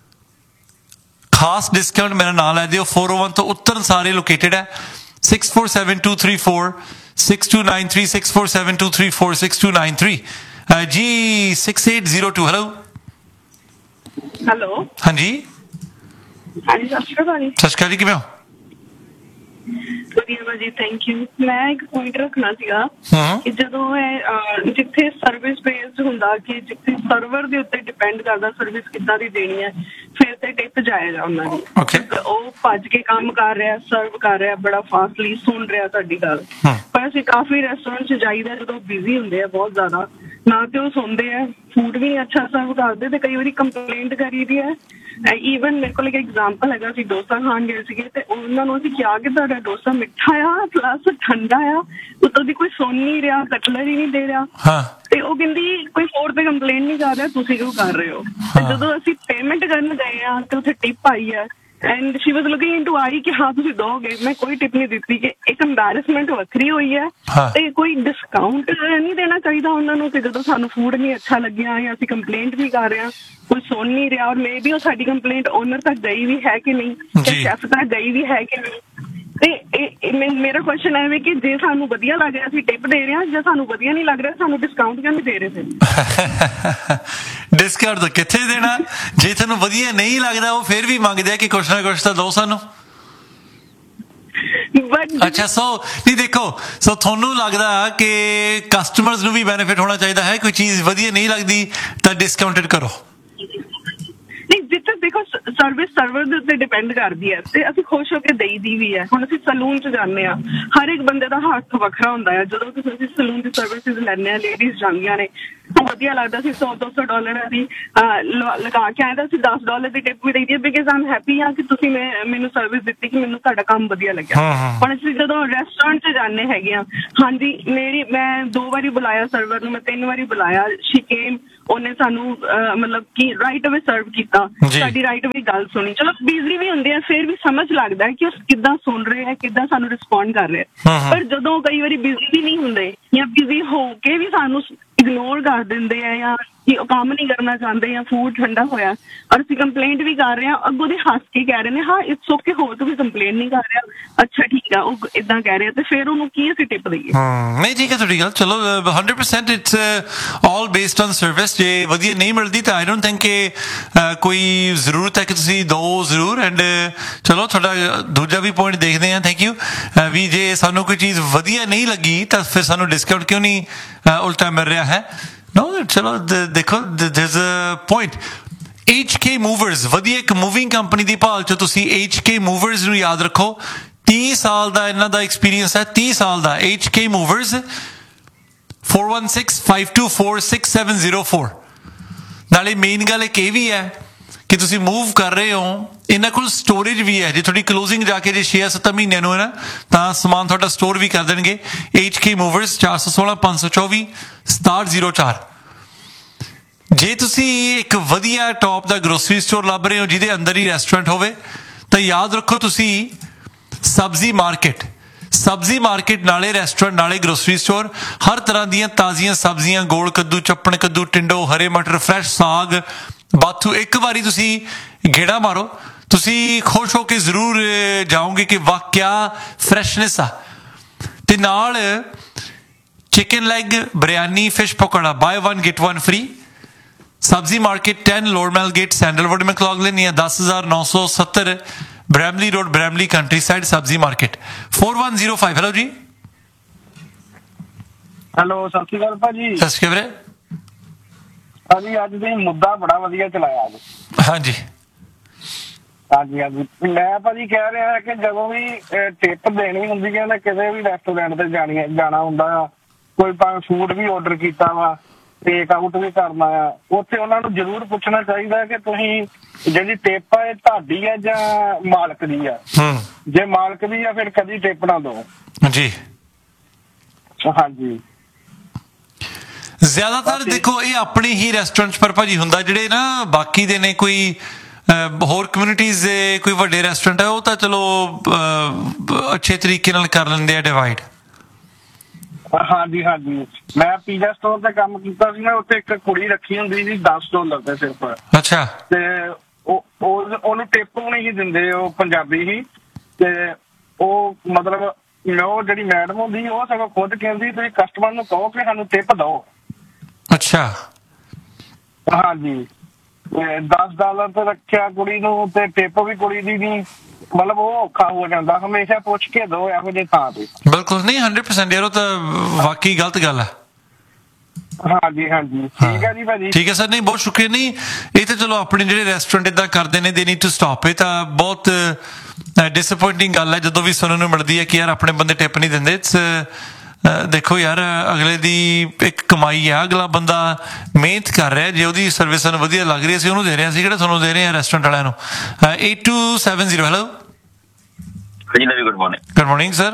ਖਾਸ ਡਿਸਕਾਊਂਟ ਮੇਰਾ ਨਾਂ ਲੈ ਦਿਓ, four oh one ਤੋਂ ਉੱਤਰ ਸਾਰੇ ਲੋਕੇਟਡ ਹੈ। six four seven two three four six two nine three six four seven two three four six two nine three ਜੀ six eight zero two। Hello hello ਹਾਂਜੀ ਹਾਂਜੀ ਸਤਿ ਸ਼੍ਰੀ ਅਕਾਲ ਜੀ। ਸਤਿ ਸ਼੍ਰੀ ਅਕਾਲ ਜੀ, ਕਿਵੇਂ ਹੋ? ਵਧੀਆ ਭਾਜੀ, ਥੈਂਕ ਯੂ। ਮੈਂ ਇੱਕ ਪੁਆਇੰਟ ਰੱਖਣਾ ਸੀਗਾ ਹਾਂ ਕਿ ਜਦੋਂ ਇਹ ਜਿੱਥੇ ਸਰਵਿਸ ਬੇਸਡ ਹੁੰਦਾ ਕਿ ਜਿੱਥੇ ਸਰਵਰ ਦੇ ਉੱਤੇ ਡਿਪੈਂਡ ਕਰਦਾ ਸਰਵਿਸ ਕਿੱਦਾਂ ਦੀ ਦੇਣੀ ਹੈ, ਫਿਰ ਤੇ ਟਿਪ ਜਾਏਗਾ ਉਹਨਾਂ ਦੀ। Okay. ਉਹ ਭੱਜ ਕੇ ਕੰਮ ਕਰ ਰਿਹਾ, ਸਰਵ ਕਰ ਰਿਹਾ, ਬੜਾ ਫਾਸਟਲੀ ਸੁਣ ਰਿਹਾ ਤੁਹਾਡੀ ਗੱਲ। ਹਾਂ। ਪਰ ਅਸੀਂ ਕਾਫੀ ਰੈਸਟੋਰੈਂਟ 'ਚ ਜਾਈਦਾ ਜਦੋਂ ਬਿਜ਼ੀ ਹੁੰਦੇ ਆ ਬਹੁਤ ਜ਼ਿਆਦਾ, ਨਾ ਤੇ ਉਹ ਸੁਣਦੇ ਆ, ਫੂਡ ਵੀ ਨਹੀਂ ਅੱਛਾ ਸਰਵ ਕਰਦੇ, ਤੇ ਕਈ ਵਾਰੀ ਕੰਪਲੇਂਟ ਕਰੀ ਦੀ ਹੈ। ਈਵਨ ਮੇਰੇ ਕੋਲ ਇੱਕ ਐਗਜ਼ਾਮਪਲ ਹੈਗਾ, ਅਸੀਂ ਡੋਸਾ ਖਾਣ ਗਏ ਸੀਗੇ ਤੇ ਉਹਨਾਂ ਨੂੰ ਅਸੀਂ ਕਿਹਾ ਕਿ ਤੁਹਾਡਾ ਡੋਸਾ ਮਿੱਠਾ ਆ ਪਲੱਸ ਠੰਡਾ ਆ, ਉੱਤੋਂ ਦੀ ਕੋਈ ਸੁਣ ਨਹੀਂ ਰਿਹਾ, ਕਟਲਰ ਹੀ ਨਹੀਂ ਦੇ ਰਿਹਾ। ਹਾਂ ਤੇ ਉਹ ਕਹਿੰਦੀ ਕੋਈ ਹੋਰ ਤੇ ਕੰਪਲੇਂਟ ਨਹੀਂ ਕਰ ਰਿਹਾ, ਤੁਸੀਂ ਕਿਉਂ ਕਰ ਰਹੇ ਹੋ? ਤੇ ਜਦੋਂ ਅਸੀਂ ਪੇਮੈਂਟ ਕਰਨ ਗਏ ਆ ਤੇ ਉੱਥੇ ਟਿਪ ਆਈ ਹੈ and she was looking into ਆਈ ਕਿ ਹਾਂ ਤੁਸੀਂ ਦੋਗੇ, ਮੈਂ ਕੋਈ ਟਿਪ ਨਹੀਂ ਦਿੱਤੀ ਕਿ ਇੱਕ ਐਮਬੈਰਸਮੈਂਟ ਵੱਖਰੀ ਹੋਈ ਹੈ ਤੇ ਕੋਈ ਡਿਸਕਾਊਂਟ ਨਹੀਂ ਦੇਣਾ ਚਾਹੀਦਾ ਉਹਨਾਂ ਨੂੰ ਕਿ ਜਦੋਂ ਸਾਨੂੰ ਫੂਡ ਨਹੀਂ ਅੱਛਾ ਲੱਗਿਆ ਜਾਂ ਅਸੀਂ ਕੰਪਲੇਂਟ ਵੀ ਕਰ ਰਹੇ ਹਾਂ, ਕੋਈ ਸੁਣ ਨਹੀਂ ਰਿਹਾ। ਔਰ ਮੇ ਬੀ ਉਹ ਸਾਡੀ ਕੰਪਲੇਂਟ ਓਨਰ ਤੱਕ ਗਈ ਵੀ ਹੈ ਕਿ ਨਹੀਂ, ਸ਼ੈਫ ਤੱਕ ਗਈ ਵੀ ਹੈ ਕਿ ਨਹੀਂ। ਤੇ ਮੇਰਾ ਕੁਐਸਚਨ ਹੈ ਕਿ ਜੇ ਸਾਨੂੰ ਵਧੀਆ ਲੱਗ ਰਿਹਾ ਅਸੀਂ ਟਿਪ ਦੇ ਰਹੇ ਹਾਂ, ਜੇ ਸਾਨੂੰ ਵਧੀਆ ਨਹੀਂ ਲੱਗ ਰਿਹਾ ਸਾਨੂੰ ਡਿਸਕਾਊਂਟ ਕਿਉਂ ਨਹੀਂ ਦੇ ਰਹੇ ਫਿਰ? ਡਿਸਕਾਊਂਟ ਤਾਂ ਕਿੱਥੇ ਦੇਣਾ, ਜੇ ਤੁਹਾਨੂੰ ਵਧੀਆ ਨਹੀਂ ਲੱਗਦਾ ਉਹ ਫਿਰ ਵੀ ਮੰਗਦੇ ਆ ਕਿ ਕੁਛ ਨਾ ਕੁਛ ਤਾਂ ਦਿਓ ਸਾਨੂੰ। ਅੱਛਾ, ਸੋ ਨਹੀਂ ਦੇਖੋ, ਸੋ ਤੁਹਾਨੂੰ ਲੱਗਦਾ ਕਿ ਕਸਟਮਰਸ ਨੂੰ ਵੀ ਬੈਨੀਫਿਟ ਹੋਣਾ ਚਾਹੀਦਾ ਹੈ, ਕੋਈ ਚੀਜ਼ ਵਧੀਆ ਨਹੀਂ ਲੱਗਦੀ ਤਾਂ ਡਿਸਕਾਊਂਟਡ ਕਰੋ। ਨਹੀਂ, ਜਿੱਥੇ ਦੇਖੋ ਸਰਵਿਸ ਸਰਵਰ ਦੇ ਉੱਤੇ ਡਿਪੈਂਡ ਕਰਦੀ ਹੈ ਤੇ ਅਸੀਂ ਖੁਸ਼ ਹੋ ਕੇ ਦੇਈ ਦੀ ਵੀ ਹੈ। ਹੁਣ ਅਸੀਂ ਸਲੂਨ 'ਚ ਜਾਂਦੇ ਹਾਂ, ਹਰ ਇੱਕ ਬੰਦੇ ਦਾ ਹੱਥ ਵੱਖਰਾ ਹੁੰਦਾ ਹੈ। ਜਦੋਂ ਤੁਸੀਂ ਅਸੀਂ ਸਲੂਨ ਦੀ ਸਰਵਿਸਿਜ਼ ਲੈਂਦੇ ਹਾਂ, ਲੇਡੀਜ਼ ਜਾਂਦੀਆਂ ਨੇ, ਵਧੀਆ ਲੱਗਦਾ ਸੀ। ਸੌ ਦੋ ਸੌ ਡਾਲਰ ਅਸੀਂ ਲਗਾ ਕੇ ਆਏ ਤਾਂ ਅਸੀਂ ਦਸ ਡਾਲਰ ਦੀ ਟਿਪ ਵੀ ਦੇਈਦੀ ਹੈ ਬਿਕਾਜ਼ ਆਈ ਐਮ ਹੈਪੀ ਹਾਂ ਕਿ ਤੁਸੀਂ ਮੈਨੂੰ ਸਰਵਿਸ ਦਿੱਤੀ, ਕਿ ਮੈਨੂੰ ਤੁਹਾਡਾ ਕੰਮ ਵਧੀਆ ਲੱਗਿਆ। ਹੁਣ ਅਸੀਂ ਜਦੋਂ ਰੈਸਟੋਰੈਂਟ 'ਚ ਜਾਂਦੇ ਹੈਗੇ ਹਾਂ, ਹਾਂਜੀ ਮੇਰੀ ਮੈਂ ਦੋ ਵਾਰੀ ਬੁਲਾਇਆ ਸਰਵਰ ਨੂੰ, ਮੈਂ ਤਿੰਨ ਵਾਰੀ ਬੁਲਾਇਆ, ਸ਼ੀ ਕੇਮ, ਉਹਨੇ ਸਾਨੂੰ ਮਤਲਬ ਕਿ ਰਾਈਟ ਅਵੇ ਸਰਵ ਕੀਤਾ, ਸਾਡੀ ਰਾਈਟ ਅਵੇ ਗੱਲ ਸੁਣੀ। ਚਲੋ ਬਿਜ਼ੀ ਵੀ ਹੁੰਦੇ ਆ, ਫਿਰ ਵੀ ਸਮਝ ਲੱਗਦਾ ਹੈ ਕਿ ਉਹ ਕਿੱਦਾਂ ਸੁਣ ਰਹੇ ਹੈ, ਕਿੱਦਾਂ ਸਾਨੂੰ ਰਿਸਪੌਂਡ ਕਰ ਰਹੇ। ਪਰ ਜਦੋਂ ਕਈ ਵਾਰੀ ਬਿਜ਼ੀ ਵੀ ਨਹੀਂ ਹੁੰਦੇ ਜਾਂ ਬਿਜ਼ੀ ਹੋ ਕੇ ਵੀ ਸਾਨੂੰ ਇਗਨੋਰ ਕਰ ਦਿੰਦੇ ਆ ਜਾਂ ਕਿ ਉਹ ਕੰਮ ਨਹੀਂ ਕਰਨਾ ਚਾਹੁੰਦੇ ਜਾਂ ਫੂਡ ਠੰਡਾ ਹੋਇਆ ਔਰ ਅਸੀਂ ਕੰਪਲੇਂਟ ਵੀ ਕਰ ਰਹੇ ਹਾਂ, ਅੱਗੋਂ ਦੇ ਹੱਸ ਕੇ ਕਹਿ ਰਹੇ ਨੇ ਹਾਂ ਇਟਸ ਓਕੇ, ਹੋਰ ਤੂੰ ਵੀ ਕੰਪਲੇਂਟ ਨਹੀਂ ਕਰ ਰਿਹਾ, ਅੱਛਾ ਠੀਕ ਆ, ਉਹ ਇਦਾਂ ਕਹਿ ਰਿਹਾ, ਤੇ ਫਿਰ ਉਹਨੂੰ ਕੀ ਅਸੀਂ ਟਿਪ ਦਈਏ? ਨਹੀਂ ਠੀਕ ਹੈ ਤੁਹਾਡੀ ਗੱਲ, ਚਲੋ hundred percent it's all based on service. ਜੇ ਵਧੀਆ ਨਹੀਂ ਮਿਲਦੀ ਤਾਂ ਆਈ ਡੋਂਟ ਥਿੰਕ ਕਿ ਕੋਈ ਜ਼ਰੂਰਤ ਹੈ ਕਿ ਤੁਸੀਂ ਦੋ ਜ਼ਰੂਰ। ਐਂਡ ਚਲੋ ਤੁਹਾਡਾ ਦੂਜਾ ਵੀ ਪੁਆਇੰਟ ਦੇਖਦੇ ਹਾਂ, ਥੈਂਕ ਯੂ ਵੀ। ਜੇ ਸਾਨੂੰ ਕੋਈ ਚੀਜ਼ ਵਧੀਆ ਨਹੀਂ ਲੱਗੀ ਤਾਂ ਫਿਰ ਸਾਨੂੰ ਡਿਸਕਾਊਂਟ ਕਿਉਂ ਨਹੀਂ ਉਲਟਾ ਮਿਲ ਰਿਹਾ ਹੈ? No, ਚਲੋ ਦੇਖੋ, there's a point. H K Movers, ਵਧੀਆ ਇੱਕ ਮੂਵਿੰਗ ਕੰਪਨੀ ਦੀ ਭਾਲ 'ਚ ਤੁਸੀਂ H K Movers ਨੂੰ ਯਾਦ ਰੱਖੋ। ਤੀਹ ਸਾਲ ਦਾ ਇਹਨਾਂ ਦਾ ਐਕਸਪੀਰੀਅੰਸ ਹੈ, ਤੀਹ ਸਾਲ ਦਾ। H K Movers, four one six, five two four, six seven zero four। ਨਾਲੇ ਮੇਨ ਗੱਲ ਇੱਕ ਇਹ ਵੀ ਹੈ ਕਿ ਤੁਸੀਂ ਮੂਵ ਕਰ ਰਹੇ ਹੋ, ਇਹਨਾਂ ਕੋਲ ਸਟੋਰੇਜ ਵੀ ਹੈ। ਜੇ ਤੁਹਾਡੀ ਕਲੋਜ਼ਿੰਗ ਜਾ ਕੇ ਜੇ ਛੇ ਸੱਤ ਮਹੀਨਿਆਂ ਨੂੰ ਹੈ ਨਾ, ਤਾਂ ਸਮਾਨ ਤੁਹਾਡਾ ਸਟੋਰ ਵੀ ਕਰ ਦੇਣਗੇ। H K Movers, ਚਾਰ ਸੌ ਸੋਲਾਂ ਪੰਜ ਸੌ ਚੌਵੀ ਸਤਾਹਠ ਜ਼ੀਰੋ ਚਾਰ। ਜੇ ਤੁਸੀਂ ਇੱਕ ਵਧੀਆ ਟੌਪ ਦਾ ਗਰੋਸਰੀ ਸਟੋਰ ਲੱਭ ਰਹੇ ਹੋ ਜਿਹਦੇ ਅੰਦਰ ਹੀ ਰੈਸਟੋਰੈਂਟ ਹੋਵੇ, ਤਾਂ ਯਾਦ ਰੱਖੋ ਤੁਸੀਂ ਸਬਜ਼ੀ ਮਾਰਕੀਟ, ਸਬਜ਼ੀ ਮਾਰਕੀਟ ਨਾਲੇ ਰੈਸਟੋਰੈਂਟ ਨਾਲੇ ਗਰੋਸਰੀ ਸਟੋਰ। ਹਰ ਤਰ੍ਹਾਂ ਦੀਆਂ ਤਾਜ਼ੀਆਂ ਸਬਜ਼ੀਆਂ, ਗੋਲ ਕੱਦੂ, ਚੱਪਣ ਕੱਦੂ, ਟਿੰਡੋ, ਹਰੇ ਮਟਰ, ਫਰੈਸ਼ ਸਾਗ, ਬਾਥੂ। ਇੱਕ ਵਾਰੀ ਤੁਸੀਂ ਗੇੜਾ ਮਾਰੋ, ਤੁਸੀਂ ਖੁਸ਼ ਹੋ ਕੇ ਜ਼ਰੂਰ ਜਾਓਗੇ ਕਿ ਵਾਹ ਕਿਆ ਫਰੈਸ਼ਨੈਸ ਆ। ਤੇ ਨਾਲ chicken leg, biryani, fish pakora, bye one get one free. ਸਬਜ਼ੀ ਮਾਰਕੀਟ ten ਲੋਰਮੈਲ ਗੇਟ, ਸੈਂਡਲਵੁੱਡ, ਮੈਕਲੌਗਲਿਨ, ਜਾਂ ਦਸ ਹਜ਼ਾਰ ਨੌ ਸੌ ਸੱਤਰ Bramley road, Bramley country side, ਸਬਜ਼ੀ market. four one zero five। Hello ਜੀ। ਹੈਲੋ, ਸਤਿ ਸ਼੍ਰੀ ਅਕਾਲ ਭਾਜੀ। ਸਤਿ ਸ਼੍ਰੀ ਅਕਾਲ ਭਾਜੀ, ਅੱਜ ਤੁਸੀਂ ਮੁੱਦਾ ਬੜਾ ਵਧੀਆ ਚਲਾਇਆ ਅੱਜ। ਹਾਂਜੀ ਹਾਂਜੀ ਹਾਂਜੀ ਮੈਂ ਭਾਜੀ ਕਹਿ ਰਿਹਾ ਕਿ ਜਦੋਂ ਵੀ ਟਿਪ ਦੇਣੀ ਹੁੰਦੀ ਹੈ ਨਾ, ਕਿਸੇ ਵੀ ਰੈਸਟੋਰੈਂਟ ਤੇ ਜਾਣੀ ਜਾਣਾ ਹੁੰਦਾ ਆ, ਕੋਈ ਭਾਵੇਂ ਫੂਡ ਵੀ ਆਰਡਰ ਕੀਤਾ ਵਾ, ਟੇਕ ਆਊਟ ਵੀ ਕਰਨਾ ਆ, ਉੱਥੇ ਉਹਨਾਂ ਨੂੰ ਜ਼ਰੂਰ ਪੁੱਛਣਾ ਚਾਹੀਦਾ ਕਿ ਤੁਸੀਂ ਜਿਹੜੀ ਟਿਪ ਆ ਇਹ ਤੁਹਾਡੀ ਆ ਜਾਂ ਮਾਲਕ ਦੀ ਆ। ਜੇ ਮਾਲਕ ਦੀ ਆ ਫਿਰ ਕਦੀ ਟਿਪ ਨਾ ਦਿਓ ਜੀ। ਹਾਂਜੀ, ਜ਼ਿਆਦਾਤਰ ਦੇਖੋ ਇਹ ਆਪਣੇ ਹੀ ਰੈਸਟੋਰੈਂਟ ਪਰ ਭਾਜੀ ਹੁੰਦਾ। ਜਿਹੜੇ ਨਾ ਬਾਕੀ ਦੇ ਨੇ, ਕੋਈ ਹੋਰ ਕਮਿਊਨਿਟੀਜ਼ ਦੇ ਕੋਈ ਵੱਡੇ ਰੈਸਟੋਰੈਂਟ ਹੈ, ਉਹ ਤਾਂ ਚਲੋ ਅੱਛੇ ਤਰੀਕੇ ਨਾਲ ਕਰ ਲੈਂਦੇ ਆ ਡਿਵਾਈਡ। ਹਾਂਜੀ ਹਾਂਜੀ ਮੈਂ ਪੀਜ਼ਾ ਸਟੋਰ ਤੇ ਕੰਮ ਕੀਤਾ ਸੀ ਨਾ, ਉੱਥੇ ਇੱਕ ਕੁੜੀ ਰੱਖੀ ਹੁੰਦੀ ਸੀ ਦਸ ਡਾਲਰ ਤੇ ਸਿਰਫ। ਅੱਛਾ। ਤੇ ਉਹ ਉਹਨੂੰ ਟਿਪ ਨਹੀਂ ਸੀ ਦਿੰਦੇ, ਉਹ ਪੰਜਾਬੀ ਸੀ। ਤੇ ਉਹ ਮਤਲਬ ਉਹ ਜਿਹੜੀ ਮੈਡਮ ਹੁੰਦੀ ਉਹ ਸਗੋਂ ਖੁਦ ਕਹਿੰਦੀ ਤੁਸੀਂ ਕਸਟਮਰ ਨੂੰ ਕਹੋ ਕਿ ਸਾਨੂੰ ਟਿਪ ਦਿਓ। ਅੱਛਾ। ਹਾਂਜੀ, ਦਸ ਡਾਲਰ ਤੇ ਰੱਖਿਆ ਕੁੜੀ ਨੂੰ, ਤੇ ਟਿਪ ਵੀ ਕੁੜੀ ਦੀ ਨਹੀਂ, ਮਤਲਬ ਉਹ ਔਖਾ ਹੋ ਜਾਂਦਾ। ਹਮੇਸ਼ਾ ਪੁੱਛ ਕੇ ਦਿਓ ਇਹੋ ਜਿਹੀ ਥਾਂ ਤੇ। ਬਿਲਕੁਲ ਨਹੀਂ, ਹੰਡਰਡ ਪਰਸੈਂਟ ਯਾਰ, ਉਹ ਤਾਂ ਵਾਕਈ ਗਲਤ ਗੱਲ ਹੈ। ਹਾਂਜੀ ਹਾਂਜੀ ਠੀਕ ਹੈ ਜੀ ਭਾਜੀ। ਠੀਕ ਹੈ ਸਰ, ਨਹੀਂ ਬਹੁਤ ਸ਼ੁਕਰੀਆ। ਨਹੀਂ ਇਹ ਤਾਂ ਚਲੋ ਆਪਣੇ ਜਿਹੜੇ ਰੈਸਟੋਰੈਂਟ ਏਦਾਂ ਕਰਦੇ ਨੇ, ਦੇ ਨੀਡ ਟੂ ਸਟਾਪ। ਇਹ ਤਾਂ ਬਹੁਤ ਡਿਸਅਪੋਇੰਟਿੰਗ ਗੱਲ ਹੈ ਜਦੋਂ ਵੀ ਸੁਣਨ ਨੂੰ ਮਿਲਦੀ ਹੈ ਕਿ ਯਾਰ ਆਪਣੇ ਬੰਦੇ ਟਿਪ ਨਹੀਂ ਦਿੰਦੇ। ਇਟਸ ਦੇਖੋ ਯਾਰ, ਅਗਲੇ ਦੀ ਇੱਕ ਕਮਾਈ ਆ, ਅਗਲਾ ਬੰਦਾ ਮਿਹਨਤ ਕਰ ਰਿਹਾ। ਜੇ ਉਹਦੀ ਸਰਵਿਸ ਸਾਨੂੰ ਵਧੀਆ ਲੱਗ ਰਹੀ, ਅਸੀਂ ਉਹਨੂੰ ਦੇ ਰਹੇ ਹਾਂ, ਅਸੀਂ ਕਿਹੜਾ ਤੁਹਾਨੂੰ ਦੇ ਰਹੇ ਹਾਂ ਰੈਸਟੋਰੈਂਟ ਵਾਲਿਆਂ ਨੂੰ। eight two seven zero। Hello ਜੀ ਨਵੀ, good morning. Good morning sir.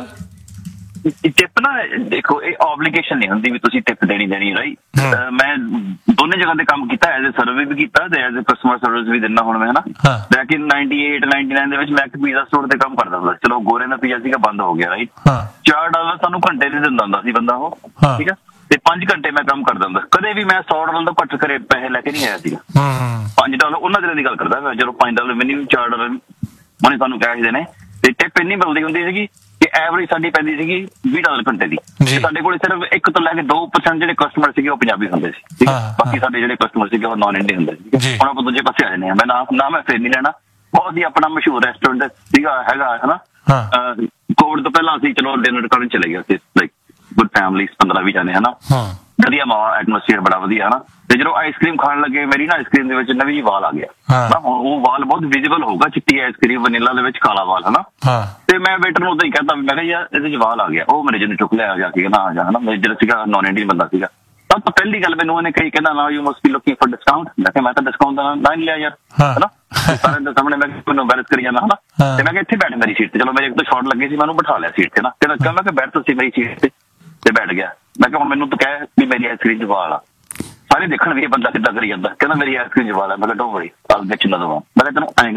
Tip ਨਾ ਦੇਖੋ, ਇਹ ਆਬਲੀਗੇਸ਼ਨ ਨਹੀਂ ਹੁੰਦੀ ਵੀ ਤੁਸੀਂ ਟਿਪ ਦੇਣੀ ਦੇਣੀ ਰਾਈਟ। ਮੈਂ ਦੋਨੇ ਜਗ੍ਹਾ ਤੇ ਕੰਮ ਕੀਤਾ, ਐਜ਼ ਏ ਸਰਵੇ ਵੀ ਕੀਤਾ ਤੇ ਐਜ਼ ਏ ਕਸਟਮਰ ਸਰਵਿਸ ਵੀ ਦਿੰਦਾ ਹੁਣ ਮੈਂ, ਹਨਾ। ਬੈਕ ਇਨ ninety-eight ninety-nine ਦੇ ਵਿੱਚ ਮੈਂ ਇੱਕ ਪੀਜ਼ਾ ਸਟੋਰ ਤੇ ਕੰਮ ਕਰਦਾ ਹੁੰਦਾ। ਚਲੋ ਗੋਰੇ ਦਾ ਪੀਜ਼ਾ ਸੀਗਾ, ਬੰਦ ਹੋ ਗਿਆ ਰਾਈਟ। ਚਾਰ ਡਾਲਰ ਸਾਨੂੰ ਘੰਟੇ ਦੇ ਦਿੰਦਾ ਹੁੰਦਾ ਸੀ ਬੰਦਾ ਉਹ, ਠੀਕ ਆ। ਤੇ ਪੰਜ ਘੰਟੇ ਮੈਂ ਕੰਮ ਕਰਦਾ ਹੁੰਦਾ। ਕਦੇ ਵੀ ਮੈਂ ਸੌ ਡਾਲਰ ਤੋਂ ਘੱਟ ਕਰੇ ਪੈਸੇ ਲੈ ਕੇ ਨਹੀਂ ਆਇਆ ਸੀਗਾ। ਪੰਜ ਡਾਲਰ ਉਹਨਾਂ ਦਿਨਾਂ ਦੀ ਗੱਲ ਕਰਦਾ, ਜਦੋਂ ਪੰਜ ਡਾਲਰ ਮਿਨੀਮਮ ਚਾਰ ਡਾਲਰ ਉਹਨੇ ਸਾਨੂੰ ਕੈਸ਼ ਦੇਣੇ। ਤੇ ਟਿਪ ਇੰਨੀ ਮਿਲਦੀ ਹੁੰਦੀ ਸੀਗੀ ਕਿ ਐਵਰੇਜ ਸਾਡੀ ਪੈਂਦੀ ਸੀਗੀ ਵੀਹ ਡਾਲਰ ਘੰਟੇ ਦੀ। ਸਾਡੇ ਕੋਲ ਸਿਰਫ ਇੱਕ ਤੋਂ ਲੈ ਕੇ ਦੋ ਪਰਸੈਂਟ ਜਿਹੜੇ ਕਸਟਮਰ ਸੀਗੇ ਉਹ ਪੰਜਾਬੀ ਹੁੰਦੇ ਸੀ, ਠੀਕ ਹੈ। ਬਾਕੀ ਸਾਡੇ ਜਿਹੜੇ ਕਸਟਮਰ ਸੀਗੇ ਉਹ ਨਾਨ ਇੰਡੀਅਨ ਹੁੰਦੇ ਸੀ। ਹੁਣ ਆਪਾਂ ਦੂਜੇ ਪਾਸੇ ਆ ਜਾਂਦੇ ਹਾਂ। ਮੈਂ ਨਾ ਨਾ ਮੈਂ ਫਿਰ ਨਹੀਂ ਲੈਣਾ, ਬਹੁਤ ਹੀ ਆਪਣਾ ਮਸ਼ਹੂਰ ਰੈਸਟੋਰੈਂਟ ਸੀਗਾ, ਹੈਗਾ ਹਨਾ। ਕੋਵਿਡ ਤੋਂ ਪਹਿਲਾਂ ਅਸੀਂ ਚਲੋ ਡਿਨਰ ਕਰਨ ਚਲੇ ਗਏ ਸੀ, ਲਾਈਕ ਗੁੱਡ ਫੈਮਿਲੀ, ਪੰਦਰਾਂ ਵੀਹ ਜਾਣੇ ਹਨਾ। ਵਧੀਆ ਮਾਹੌਲ, ਐਟਮੋਸਫੀਅਰ ਬੜਾ ਵਧੀਆ ਹਨਾ। ਤੇ ਜਦੋਂ ਆਈਸਕ੍ਰੀਮ ਖਾਣ ਲੱਗੇ, ਮੇਰੀ ਨਾ ਆਈਸਕ੍ਰੀਮ ਦੇ ਵਿੱਚ ਨਵੀਂ ਵਾਲ ਆ ਗਿਆ। ਉਹ ਵਾਲ ਬਹੁਤ ਵਿਜ਼ੀਬਲ ਹੋਊਗਾ, ਚਿੱਟੀ ਆਈਸਕ੍ਰੀਮ, ਵਨੀਲਾ ਦੇ ਵਿੱਚ ਕਾਲਾ ਵਾਲ ਹਨਾ। ਤੇ ਮੈਂ ਵੇਟਰ ਨੂੰ ਉਦੋਂ ਹੀ ਕਹਿੰਦਾ, ਮੈਂ ਕਿਹਾ ਯਾਰ ਇਹਦੇ ਚ ਵਾਲ ਆ ਗਿਆ। ਉਹ ਮੇਰੇ ਜਿਹਨੂੰ ਚੁੱਕ ਲਿਆ ਜਾ ਕੇ ਨਾ ਆ ਜਾ ਹਨਾ। ਜਿਹੜਾ ਸੀਗਾ ਨਾਨ ਇੰਡੀਅਨ ਬੰਦਾ ਸੀਗਾ। ਸਭ ਤੋਂ ਪਹਿਲੀ ਗੱਲ ਮੈਨੂੰ ਉਹਨੇ ਕਹੀ, ਕਹਿੰਦਾ ਨਾ you must B looking for discount. ਮੈਂ ਕਿਹਾ ਮੈਂ ਤਾਂ ਡਿਸਕਾਊਂਟ ਦਾ ਨਾ ਹੀ ਲਿਆ ਯਾਰ ਹਨਾ। ਸਾਰਿਆਂ ਦੇ ਸਾਹਮਣੇ ਮੈਂ ਮੈਨੂੰ ਐਮਬੈਰਸ ਕਰੀ ਜਾਂਦਾ ਹਨਾ। ਤੇ ਮੈਂ ਕਿਹਾ ਇੱਥੇ ਬੈਠ ਮੇਰੀ ਸੀਟ ਤੇ। ਚਲੋ ਮੇਰੇ ਇੱਕ ਤੋਂ ਸ਼ਾਰਟ ਲੱਗੇ ਸੀ, ਮੈਂ ਉਹਨੂੰ ਬਿਠਾ ਲਿਆ ਸੀਟ ਤੇ ਨਾ। ਤੇ ਮੈਂ ਕਿਹਾ ਬੈਠ ਤੁਸੀਂ ਮੇਰੀ ਸੀਟ ਤੇ, ਤੇ ਬੈਠ ਗਿਆ। ਮੈਂ ਕਿਹਾ ਹੁਣ ਮੈਨੂੰ ਤਾਂ ਕਹਿ ਵੀ ਮੇਰੀ ਆਈਸਕ੍ਰੀਮ ਚ ਵਾਲ ਆ। ਸਾਰੇ ਦੇਖਣ ਵੀ ਇਹ ਬੰਦਾ ਕਿੱਦਾਂ ਕਰੀ ਜਾਂਦਾ। ਕਹਿੰਦਾ ਮੇਰੀ ਆਈਸਕ੍ਰੀਮ ਚ ਵਾਲ ਆ। ਮੈਂ ਕਿਹਾ don't worry, all get you another one. ਮੈਂ ਕਿਹਾ ਤੈਨੂੰ